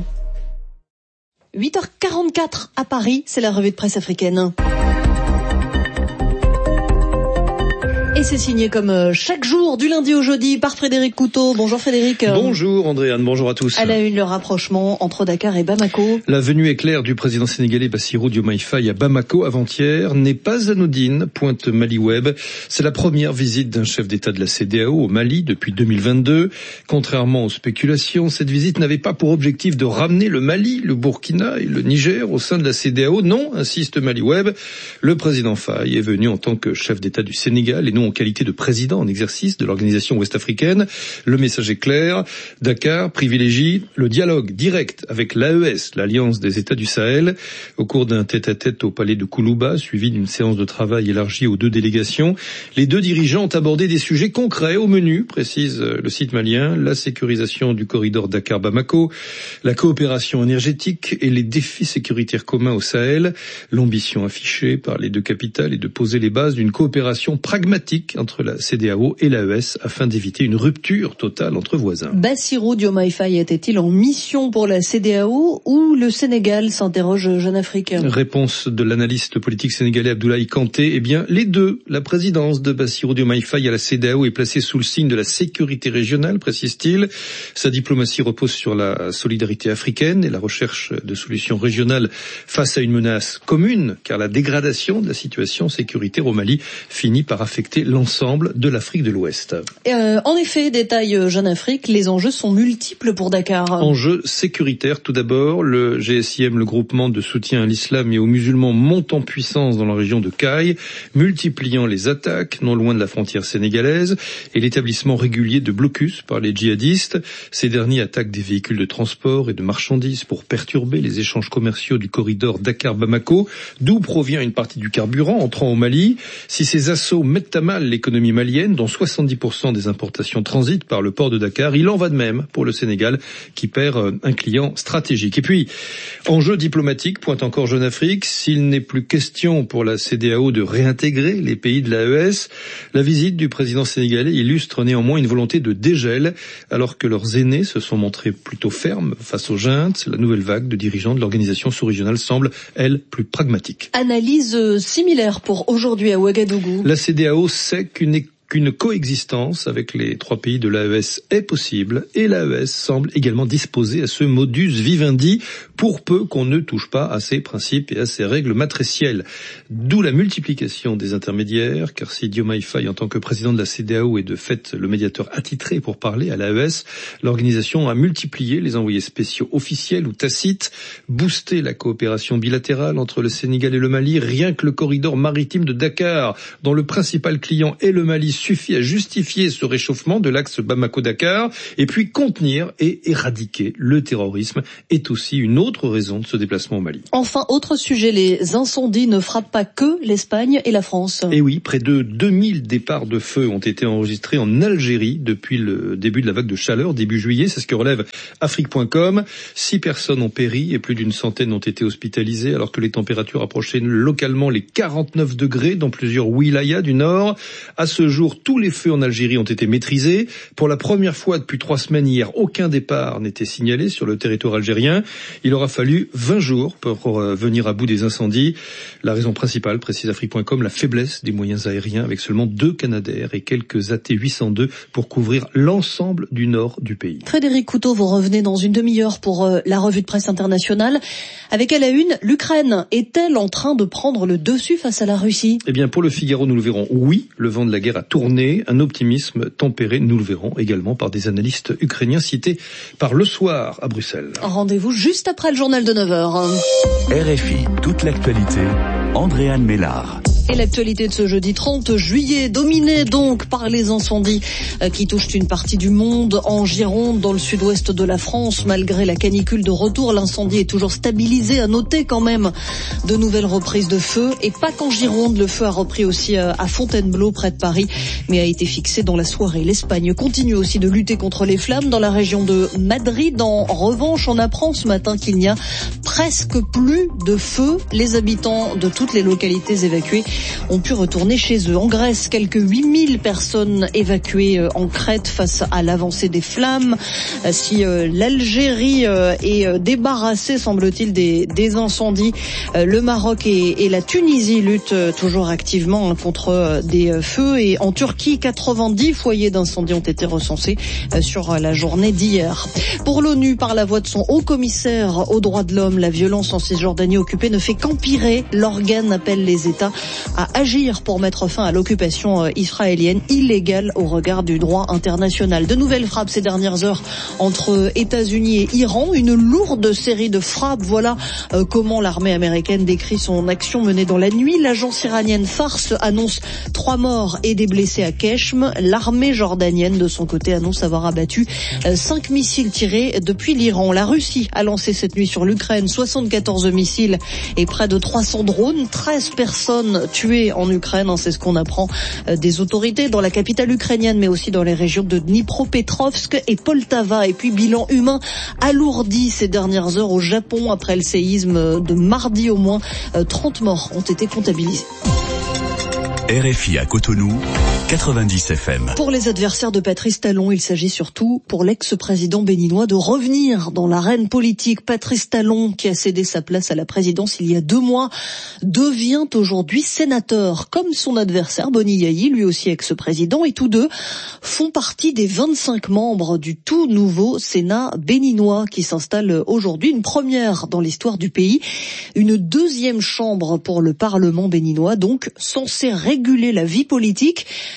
huit heures quarante-quatre à Paris, c'est la revue de presse africaine. Et c'est signé comme chaque jour, du lundi au jeudi, par Frédéric Couteau. Bonjour Frédéric. Bonjour Andréane, bonjour à tous. À la une, le rapprochement entre Dakar et Bamako. La venue éclair du président sénégalais Bassirou Diomaye Faye à Bamako avant-hier n'est pas anodine, pointe Maliweb. C'est la première visite d'un chef d'État de la C D A O au Mali depuis deux mille vingt-deux. Contrairement aux spéculations, cette visite n'avait pas pour objectif de ramener le Mali, le Burkina et le Niger au sein de la C D A O. Non, insiste Maliweb, le président Faye est venu en tant que chef d'État du Sénégal et non en qualité de président en exercice de l'organisation ouest-africaine. Le message est clair. Dakar privilégie le dialogue direct avec l'A E S, l'Alliance des États du Sahel, au cours d'un tête-à-tête au palais de Koulouba, suivi d'une séance de travail élargie aux deux délégations. Les deux dirigeants ont abordé des sujets concrets au menu, précise le site malien, la sécurisation du corridor Dakar-Bamako, la coopération énergétique et les défis sécuritaires communs au Sahel. L'ambition affichée par les deux capitales est de poser les bases d'une coopération pragmatique entre la C D A O et l'A E S afin d'éviter une rupture totale entre voisins. Bassirou Diomaye Faye était-il en mission pour la C D A O ou le Sénégal, s'interroge Jeune Afrique. Réponse de l'analyste politique sénégalais Abdoulaye Kanté, eh bien les deux. La présidence de Bassirou Diomaye Faye à la C D A O est placée sous le signe de la sécurité régionale, précise-t-il. Sa diplomatie repose sur la solidarité africaine et la recherche de solutions régionales face à une menace commune, car la dégradation de la situation sécuritaire au Mali finit par affecter l'ensemble de l'Afrique de l'Ouest. Euh, en effet, détail Jeune Afrique, les enjeux sont multiples pour Dakar. Enjeux sécuritaires tout d'abord, le G S I M, le groupement de soutien à l'islam et aux musulmans, monte en puissance dans la région de Caille, multipliant les attaques non loin de la frontière sénégalaise et l'établissement régulier de blocus par les djihadistes. Ces derniers attaquent des véhicules de transport et de marchandises pour perturber les échanges commerciaux du corridor Dakar-Bamako, d'où provient une partie du carburant entrant au Mali. Si ces assauts mettent à mal l'économie malienne, dont soixante-dix pour cent des importations transitent par le port de Dakar, il en va de même pour le Sénégal qui perd un client stratégique. Et puis, enjeu diplomatique, pointe encore Jeune Afrique, s'il n'est plus question pour la C E D E A O de réintégrer les pays de l'A E S, la visite du président sénégalais illustre néanmoins une volonté de dégel, alors que leurs aînés se sont montrés plutôt fermes face aux juntes. La nouvelle vague de dirigeants de l'organisation sous-régionale semble, elle, plus pragmatique. Analyse similaire pour aujourd'hui à Ouagadougou. La C E D E A O sait qu'une qu'une coexistence avec les trois pays de l'A E S est possible et l'A E S semble également disposée à ce modus vivendi pour peu qu'on ne touche pas à ses principes et à ses règles matricielles. D'où la multiplication des intermédiaires, car si Diomaye Faye, en tant que président de la C E D E A O, est de fait le médiateur attitré pour parler à l'A E S, l'organisation a multiplié les envoyés spéciaux officiels ou tacites, boosté la coopération bilatérale entre le Sénégal et le Mali. Rien que le corridor maritime de Dakar, dont le principal client est le Mali, suffit à justifier ce réchauffement de l'axe Bamako-Dakar, et puis contenir et éradiquer le terrorisme est aussi une autre raison de ce déplacement au Mali. Enfin, autre sujet, les incendies ne frappent pas que l'Espagne et la France. Et oui, près de deux mille départs de feu ont été enregistrés en Algérie depuis le début de la vague de chaleur, début juillet, c'est ce que relève Afrique point com. Six personnes ont péri et plus d'une centaine ont été hospitalisées, alors que les températures approchaient localement les quarante-neuf degrés dans plusieurs wilayas du nord. À ce jour, tous les feux en Algérie ont été maîtrisés. Pour la première fois depuis trois semaines hier, aucun départ n'était signalé sur le territoire algérien. Il aura fallu vingt jours pour venir à bout des incendies. La raison principale, précise Afrique point com, la faiblesse des moyens aériens, avec seulement deux Canadair et quelques A T huit cent deux pour couvrir l'ensemble du nord du pays. Frédéric Couteau, vous revenez dans une demi-heure pour euh, la revue de presse internationale. Avec à la une, l'Ukraine est-elle en train de prendre le dessus face à la Russie ? Eh bien, pour le Figaro, nous le verrons. Oui, le vent de la guerre a tourné, un optimisme tempéré, nous le verrons également par des analystes ukrainiens cités par Le Soir à Bruxelles. Rendez-vous juste après le journal de neuf heures. R F I, toute l'actualité, Andréane Mélard. Et l'actualité de ce jeudi trente juillet, dominée donc par les incendies qui touchent une partie du monde. En Gironde, dans le sud-ouest de la France, malgré la canicule de retour, l'incendie est toujours stabilisé. À noter quand même de nouvelles reprises de feu. Et pas qu'en Gironde, le feu a repris aussi à Fontainebleau, près de Paris, mais a été fixé dans la soirée. L'Espagne continue aussi de lutter contre les flammes dans la région de Madrid. En revanche, on apprend ce matin qu'il n'y a presque plus de feu. Les habitants de toutes les localités évacuées ont pu retourner chez eux. En Grèce, quelques huit mille personnes évacuées en Crète face à l'avancée des flammes. Si l'Algérie est débarrassée, semble-t-il, des, des incendies, le Maroc et, et la Tunisie luttent toujours activement contre des feux. Et en Turquie, quatre-vingt-dix foyers d'incendie ont été recensés sur la journée d'hier. Pour l'ONU, par la voix de son haut commissaire aux droits de l'homme, la violence en Cisjordanie occupée ne fait qu'empirer. L'organe appelle les États à agir pour mettre fin à l'occupation israélienne illégale au regard du droit international. De nouvelles frappes ces dernières heures entre États-Unis et Iran, une lourde série de frappes. Voilà euh, comment l'armée américaine décrit son action menée dans la nuit. L'agence iranienne Fars annonce trois morts et des blessés à Keshm. L'armée jordanienne, de son côté, annonce avoir abattu euh, cinq missiles tirés depuis l'Iran. La Russie a lancé cette nuit sur l'Ukraine soixante-quatorze missiles et près de trois cents drones. treize personnes tuées en Ukraine, hein, c'est ce qu'on apprend euh, des autorités dans la capitale ukrainienne, mais aussi dans les régions de Dnipropetrovsk et Poltava. Et puis bilan humain alourdi ces dernières heures au Japon après le séisme de mardi. Au moins euh, trente morts ont été comptabilisés. R F I à Cotonou, quatre-vingt-dix F M. Pour les adversaires de Patrice Talon, il s'agit surtout pour l'ex-président béninois de revenir dans l'arène politique. Patrice Talon, qui a cédé sa place à la présidence il y a deux mois, devient aujourd'hui sénateur, comme son adversaire Boni Yayi, lui aussi ex-président, et tous deux font partie des vingt-cinq membres du tout nouveau Sénat béninois qui s'installe aujourd'hui, une première dans l'histoire du pays, une deuxième chambre pour le Parlement béninois, donc censée réguler la vie politique.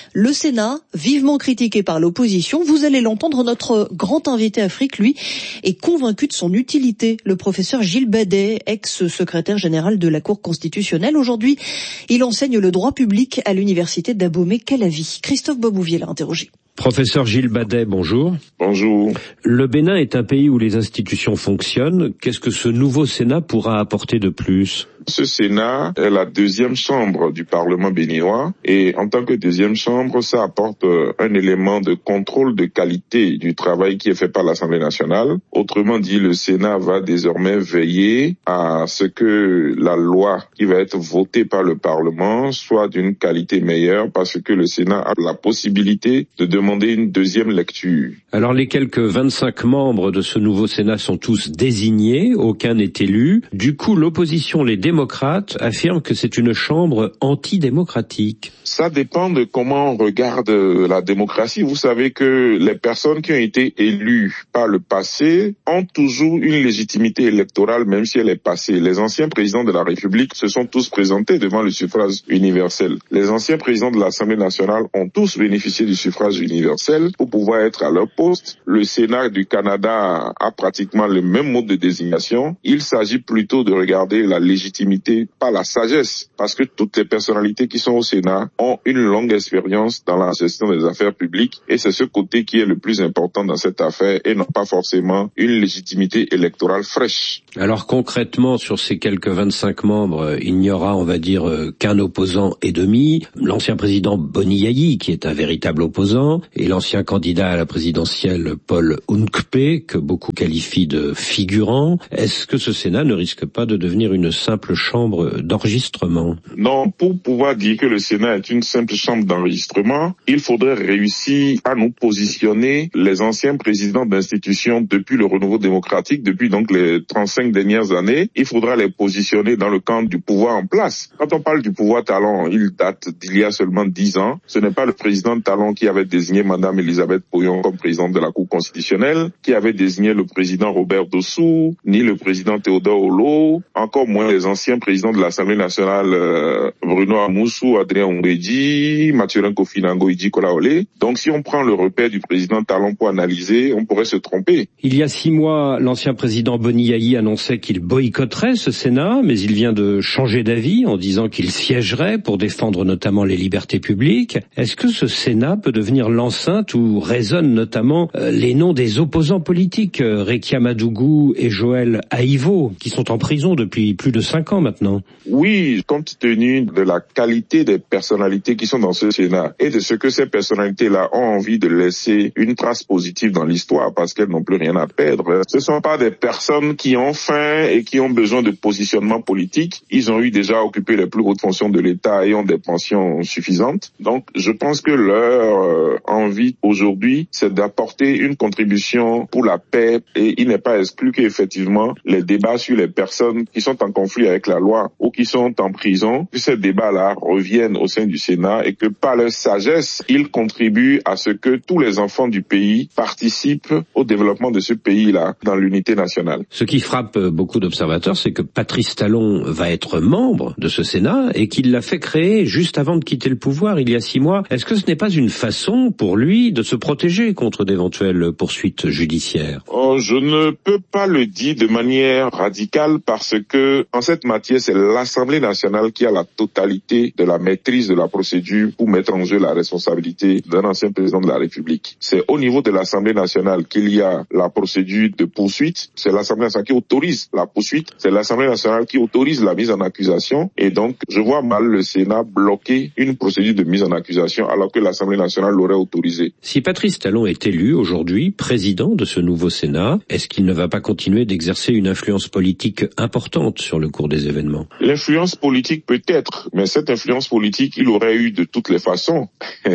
Le Sénat, vivement critiqué par l'opposition, vous allez l'entendre, notre grand invité Afrique, lui, est convaincu de son utilité. Le professeur Gilles Badet, ex-secrétaire général de la Cour constitutionnelle. Aujourd'hui, il enseigne le droit public à l'université d'Abomey-Calavi. Christophe Babouvier l'a interrogé. Professeur Gilles Badet, bonjour. Bonjour. Le Bénin est un pays où les institutions fonctionnent. Qu'est-ce que ce nouveau Sénat pourra apporter de plus ? Ce Sénat est la deuxième chambre du Parlement béninois et en tant que deuxième chambre, ça apporte un élément de contrôle de qualité du travail qui est fait par l'Assemblée nationale. Autrement dit, le Sénat va désormais veiller à ce que la loi qui va être votée par le Parlement soit d'une qualité meilleure parce que le Sénat a la possibilité de demander une deuxième lecture. Alors les quelques vingt-cinq membres de ce nouveau Sénat sont tous désignés, aucun n'est élu. Du coup, l'opposition, les démocrates, affirment que c'est une chambre antidémocratique. Ça dépend de comment on regarde la démocratie. Vous savez que les personnes qui ont été élues par le passé ont toujours une légitimité électorale, même si elle est passée. Les anciens présidents de la République se sont tous présentés devant le suffrage universel. Les anciens présidents de l'Assemblée nationale ont tous bénéficié du suffrage universel pour pouvoir être à leur poste. Le Sénat du Canada a pratiquement le même mode de désignation. Il s'agit plutôt de regarder la légitimité par la sagesse, parce que toutes les personnalités qui sont au Sénat ont une longue expérience dans la gestion des affaires publiques et c'est ce côté qui est le plus important dans cette affaire et non pas forcément une légitimité électorale fraîche. Alors concrètement, sur ces quelques vingt-cinq membres, il n'y aura, on va dire, qu'un opposant et demi, l'ancien président Boni Yayi, qui est un véritable opposant, et l'ancien candidat à la présidentielle Paul Hunkpe, que beaucoup qualifient de figurant. Est-ce que ce Sénat ne risque pas de devenir une simple chambre d'enregistrement? Non, pour pouvoir dire que le Sénat est une simple chambre d'enregistrement, il faudrait réussir à nous positionner les anciens présidents d'institutions depuis le renouveau démocratique, depuis donc les trente-cinq dernières années. Il faudra les positionner dans le camp du pouvoir en place. Quand on parle du pouvoir Talon, il date d'il y a seulement dix ans. Ce n'est pas le président Talon qui avait désigné Madame Elisabeth Poyon comme présidente de la Cour constitutionnelle, qui avait désigné le président Robert Dossou, ni le président Théodore Olo, encore moins les anciens présidents de l'Assemblée nationale euh, Bruno Amoussou, Adrien Ombedji, Mathurin Kofinango, Idji Kolaole. Donc si on prend le repère du président Talon pour analyser, on pourrait se tromper. Il y a six mois, l'ancien président Boni Yayi annonçait qu'il boycotterait ce Sénat, mais il vient de changer d'avis en disant qu'il siégerait pour défendre notamment les libertés publiques. Est-ce que ce Sénat peut devenir l'enceinte où résonnent notamment euh, les noms des opposants politiques, euh, Rekia Madougou et Joël Aïvo, qui sont en prison depuis plus de cinq ans maintenant? Oui, compte tenu de la qualité des personnalités qui sont dans ce Sénat et de ce que ces personnalités-là ont envie de laisser une trace positive dans l'histoire parce qu'elles n'ont plus rien à perdre. Ce ne sont pas des personnes qui ont faim et qui ont besoin de positionnement politique. Ils ont eu déjà occupé les plus hautes fonctions de l'État et ont des pensions suffisantes. Donc, je pense que leur euh, envie aujourd'hui, c'est d'apporter une contribution pour la paix et il n'est pas exclu qu'effectivement les débats sur les personnes qui sont en conflit avec la loi ou qui sont en prison, que ces débats-là reviennent au sein du Sénat et que par leur sagesse, ils contribuent à ce que tous les enfants du pays participent au développement de ce pays-là dans l'unité nationale. Ce qui frappe beaucoup d'observateurs, c'est que Patrice Talon va être membre de ce Sénat et qu'il l'a fait créer juste avant de quitter le pouvoir il y a six mois. Est-ce que ce n'est pas une façon pour lui de se protéger contre d'éventuelles poursuites judiciaires? Oh, je ne peux pas le dire de manière radicale parce que en cette matière, c'est l'Assemblée nationale qui a la totalité de la maîtrise de la procédure pour mettre en jeu la responsabilité d'un ancien président de la République. C'est au niveau de l'Assemblée nationale qu'il y a la procédure de poursuite. C'est l'Assemblée nationale qui autorise la poursuite. C'est l'Assemblée nationale qui autorise la mise en accusation. Et donc, je vois mal le Sénat bloquer une procédure de mise en accusation alors que l'Assemblée nationale l'aurait autorisée. Si Patrice Talon est élu aujourd'hui président de ce nouveau Sénat, est-ce qu'il ne va pas continuer d'exercer une influence politique importante sur le cours des événements? L'influence politique peut-être, mais cette influence politique, il aurait eu de toutes les façons.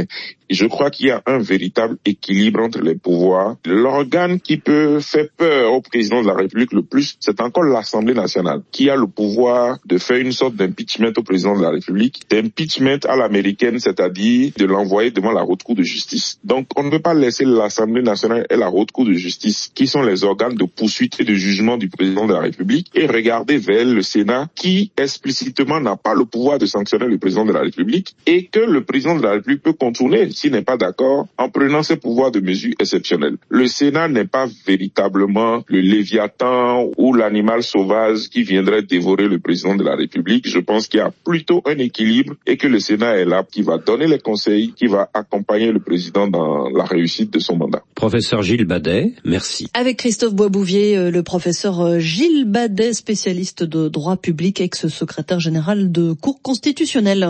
Je crois qu'il y a un véritable équilibre entre les pouvoirs. L'organe qui peut faire peur au président de la République le plus, c'est encore l'Assemblée nationale, qui a le pouvoir de faire une sorte d'impeachment au président de la République, d'impeachment à l'américaine, c'est-à-dire de l'envoyer devant la haute cour de justice. Donc, on ne peut pas laisser l'Assemblée nationale et la haute cour de justice, qui sont les organes de poursuite et de jugement du président de la République, et regarder vers le Sénat, qui explicitement n'a pas le pouvoir de sanctionner le président de la République, et que le président de la République peut contourner s'il n'est pas d'accord en prenant ses pouvoirs de mesure exceptionnelles. Le Sénat n'est pas véritablement le léviathan ou l'animal sauvage qui viendrait dévorer le président de la République. Je pense qu'il y a plutôt un équilibre et que le Sénat est là, qui va donner les conseils, qui va accompagner le président dans la réussite de son mandat. Professeur Gilles Badet, merci. Avec Christophe Boisbouvier, le professeur Gilles Badet, spécialiste de droit public, ex-secrétaire général de Cour constitutionnelle.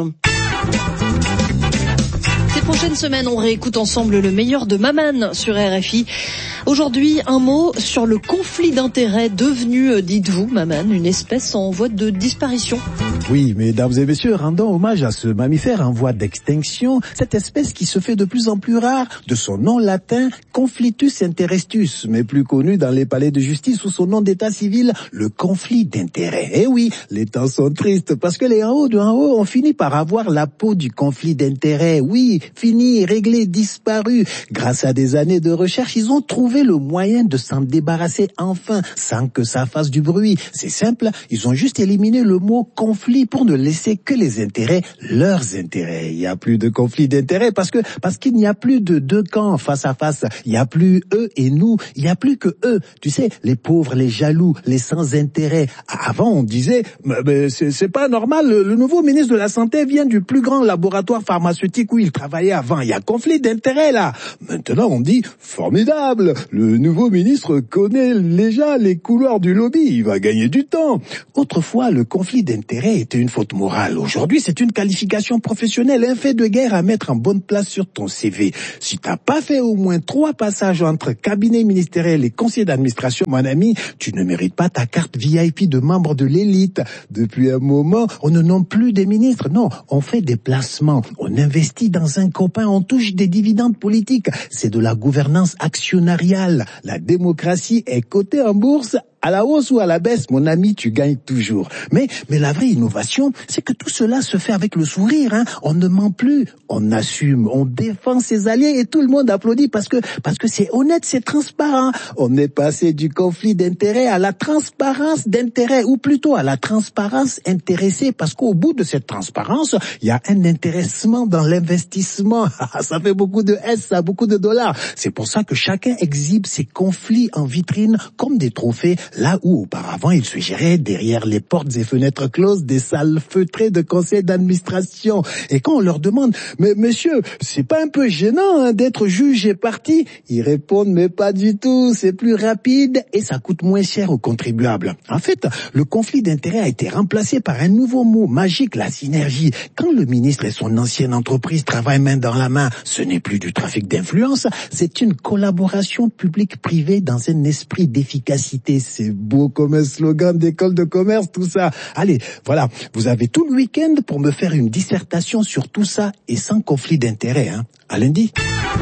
Ces prochaines semaines, on réécoute ensemble le meilleur de Maman sur R F I. Aujourd'hui, un mot sur le conflit d'intérêts devenu, dites-vous, Maman, une espèce en voie de disparition. Oui, mesdames et messieurs, rendons hommage à ce mammifère en voie d'extinction, cette espèce qui se fait de plus en plus rare, de son nom latin Conflitus interrestus, mais plus connu dans les palais de justice sous son nom d'état civil, le conflit d'intérêts. Eh oui, les temps sont tristes parce que les en haut de en haut ont fini par avoir la peau du conflit d'intérêts. Oui, fini, réglé, disparu. Grâce à des années de recherche, ils ont trouvé le moyen de s'en débarrasser enfin, sans que ça fasse du bruit. C'est simple, ils ont juste éliminé le mot conflit pour ne laisser que les intérêts, leurs intérêts. Il n'y a plus de conflit d'intérêts parce que parce qu'il n'y a plus de deux camps face à face. Il n'y a plus eux et nous. Il n'y a plus que eux. Tu sais, les pauvres, les jaloux, les sans intérêt. Avant, on disait, mais, mais c'est, c'est pas normal. Le, le nouveau ministre de la Santé vient du plus grand laboratoire pharmaceutique où il travaillait avant. Il y a conflit d'intérêts là. Maintenant, on dit formidable. Le nouveau ministre connaît déjà les couloirs du lobby. Il va gagner du temps. Autrefois, le conflit d'intérêts était une faute morale. Aujourd'hui, c'est une qualification professionnelle, un fait de guerre à mettre en bonne place sur ton C V. Si t'as pas fait au moins trois passages entre cabinet ministériel et conseil d'administration, mon ami, tu ne mérites pas ta carte V I P de membre de l'élite. Depuis un moment, on ne nomme plus des ministres. Non, on fait des placements. On investit dans un copain, on touche des dividendes politiques. C'est de la gouvernance actionnariale. La démocratie est cotée en bourse. À la hausse ou à la baisse, mon ami, tu gagnes toujours. Mais, mais la vraie innovation, c'est que tout cela se fait avec le sourire, hein. On ne ment plus, on assume, on défend ses alliés et tout le monde applaudit parce que, parce que c'est honnête, c'est transparent. On est passé du conflit d'intérêts à la transparence d'intérêts, ou plutôt à la transparence intéressée, parce qu'au bout de cette transparence, il y a un intéressement dans l'investissement. Ça fait beaucoup de S, ça, beaucoup de dollars. C'est pour ça que chacun exhibe ses conflits en vitrine comme des trophées, là où auparavant il se gérait derrière les portes et fenêtres closes des salles feutrées de conseil d'administration. Et quand on leur demande, mais monsieur, c'est pas un peu gênant hein, d'être juge et parti? Ils répondent, mais pas du tout, c'est plus rapide et ça coûte moins cher aux contribuables. En fait, le conflit d'intérêts a été remplacé par un nouveau mot magique, la synergie. Quand le ministre et son ancienne entreprise travaillent main dans la main, ce n'est plus du trafic d'influence, c'est une collaboration publique-privée dans un esprit d'efficacité. C'est beau comme un slogan d'école de commerce, tout ça. Allez, voilà, vous avez tout le week-end pour me faire une dissertation sur tout ça et sans conflit d'intérêt, hein. À lundi.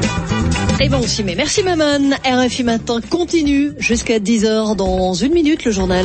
Et bon, on s'y met. Merci Maman. R F I Matin continue jusqu'à dix heures dans une minute, le journal.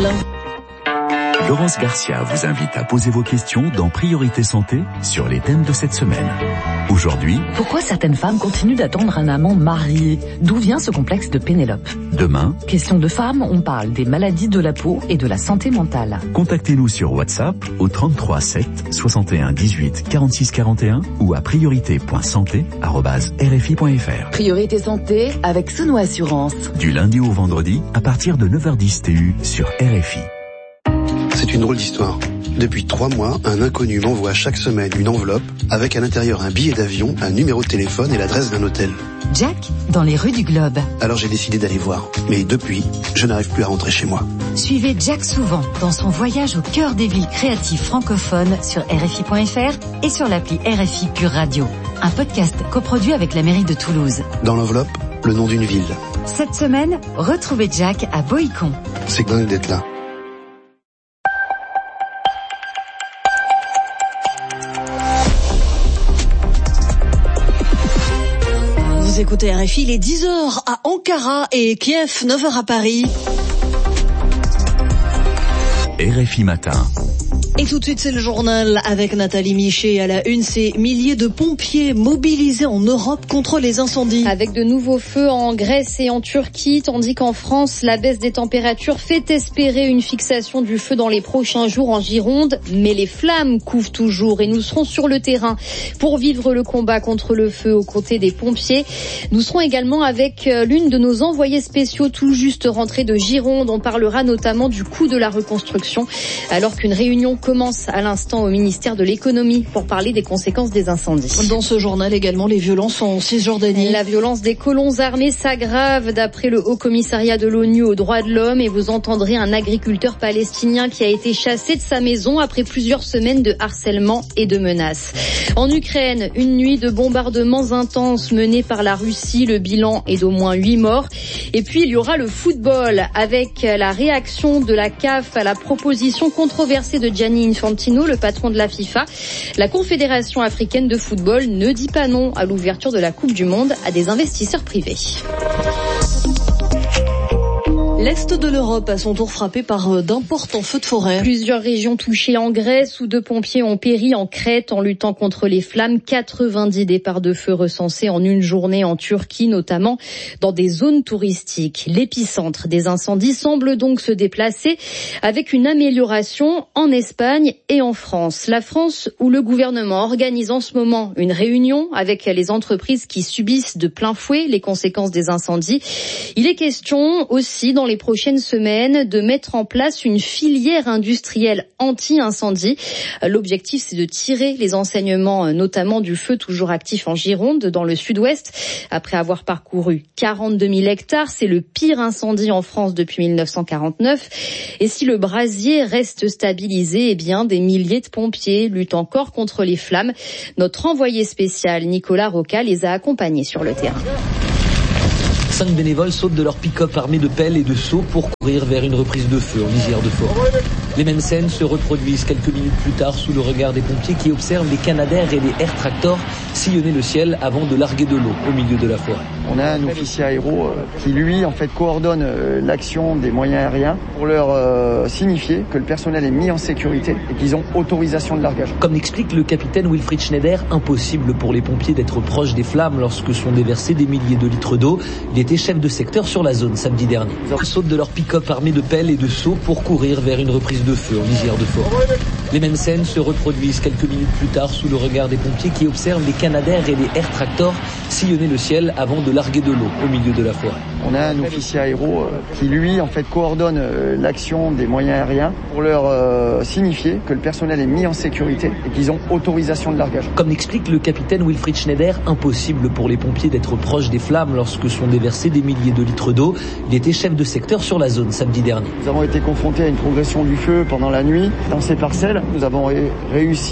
Laurence Garcia vous invite à poser vos questions dans Priorité Santé sur les thèmes de cette semaine. Aujourd'hui, pourquoi certaines femmes continuent d'attendre un amant marié? D'où vient ce complexe de Pénélope? Demain, question de femmes, on parle des maladies de la peau et de la santé mentale. Contactez-nous sur WhatsApp au trente-trois sept soixante et un dix-huit quarante-six quarante et un ou à priorité point santé arobase r f i point f r. Priorité Santé avec Sono Assurance. Du lundi au vendredi à partir de neuf heures dix T U sur R F I. C'est une drôle d'histoire. Depuis trois mois, un inconnu m'envoie chaque semaine une enveloppe avec à l'intérieur un billet d'avion, un numéro de téléphone et l'adresse d'un hôtel. Jack, dans les rues du Globe. Alors j'ai décidé d'aller voir. Mais depuis, je n'arrive plus à rentrer chez moi. Suivez Jack souvent dans son voyage au cœur des villes créatives francophones sur R F I point F R et sur l'appli R F I Pure Radio. Un podcast coproduit avec la mairie de Toulouse. Dans l'enveloppe, le nom d'une ville. Cette semaine, retrouvez Jack à Boïcon. C'est dingue d'être là. écoutez R F I, il est dix heures à Ankara et Kiev, neuf heures à Paris. R F I Matin. Et tout de suite, c'est le journal avec Nathalie Miché. À la une, ces milliers de pompiers mobilisés en Europe contre les incendies. Avec de nouveaux feux en Grèce et en Turquie, tandis qu'en France, la baisse des températures fait espérer une fixation du feu dans les prochains jours en Gironde. Mais les flammes couvent toujours et nous serons sur le terrain pour vivre le combat contre le feu aux côtés des pompiers. Nous serons également avec l'une de nos envoyés spéciaux tout juste rentrés de Gironde. On parlera notamment du coût de la reconstruction alors qu'une réunion commence à l'instant au ministère de l'économie pour parler des conséquences des incendies. Dans ce journal également, les violences en Cisjordanie. La violence des colons armés s'aggrave d'après le Haut Commissariat de l'ONU aux droits de l'homme et vous entendrez un agriculteur palestinien qui a été chassé de sa maison après plusieurs semaines de harcèlement et de menaces. En Ukraine, une nuit de bombardements intenses menés par la Russie, le bilan est d'au moins huit morts. Et puis il y aura le football avec la réaction de la C A F à la proposition controversée de Gianni Infantino, le patron de la FIFA. La Confédération africaine de football ne dit pas non à l'ouverture de la Coupe du Monde à des investisseurs privés. L'Est de l'Europe a son tour frappé par d'importants feux de forêt. Plusieurs régions touchées en Grèce où deux pompiers ont péri en Crète en luttant contre les flammes. quatre-vingt-dix départs de feu recensés en une journée en Turquie, notamment dans des zones touristiques. L'épicentre des incendies semble donc se déplacer avec une amélioration en Espagne et en France. La France où le gouvernement organise en ce moment une réunion avec les entreprises qui subissent de plein fouet les conséquences des incendies. Il est question aussi dans les prochaines semaines de mettre en place une filière industrielle anti-incendie. L'objectif, c'est de tirer les enseignements, notamment du feu toujours actif en Gironde, dans le sud-ouest. Après avoir parcouru quarante-deux mille hectares, c'est le pire incendie en France depuis mille neuf cent quarante-neuf. Et si le brasier reste stabilisé, eh bien, des milliers de pompiers luttent encore contre les flammes. Notre envoyé spécial, Nicolas Roca, les a accompagnés sur le terrain. Cinq bénévoles sautent de leur pick-up armés de pelles et de seaux pour courir vers une reprise de feu en lisière de forêt. Les mêmes scènes se reproduisent quelques minutes plus tard sous le regard des pompiers qui observent les Canadair et les Air Tractor sillonner le ciel avant de larguer de l'eau au milieu de la forêt. On a un officier aéro euh, qui lui en fait coordonne euh, l'action des moyens aériens pour leur euh, signifier que le personnel est mis en sécurité et qu'ils ont autorisation de largage. Comme l'explique le capitaine Wilfried Schneider, impossible pour les pompiers d'être proches des flammes lorsque sont déversés des milliers de litres d'eau. Il était chef de secteur sur la zone samedi dernier. Ils sautent de leur pick-up armés de pelles et de seaux pour courir vers une reprise de feu en lisière de forêt. Les mêmes scènes se reproduisent quelques minutes plus tard sous le regard des pompiers qui observent les Canadair et les Air Tractor sillonner le ciel avant de larguer de l'eau au milieu de la forêt. On a un officier aéro euh, qui lui en fait coordonne euh, l'action des moyens aériens pour leur euh, signifier que le personnel est mis en sécurité et qu'ils ont autorisation de largage. Comme l'explique le capitaine Wilfried Schneider, impossible pour les pompiers d'être proches des flammes lorsque sont déversés des milliers de litres d'eau. Il était chef de secteur sur la zone samedi dernier. Nous avons été confrontés à une progression du feu pendant la nuit dans ces parcelles. Nous avons ré- réussi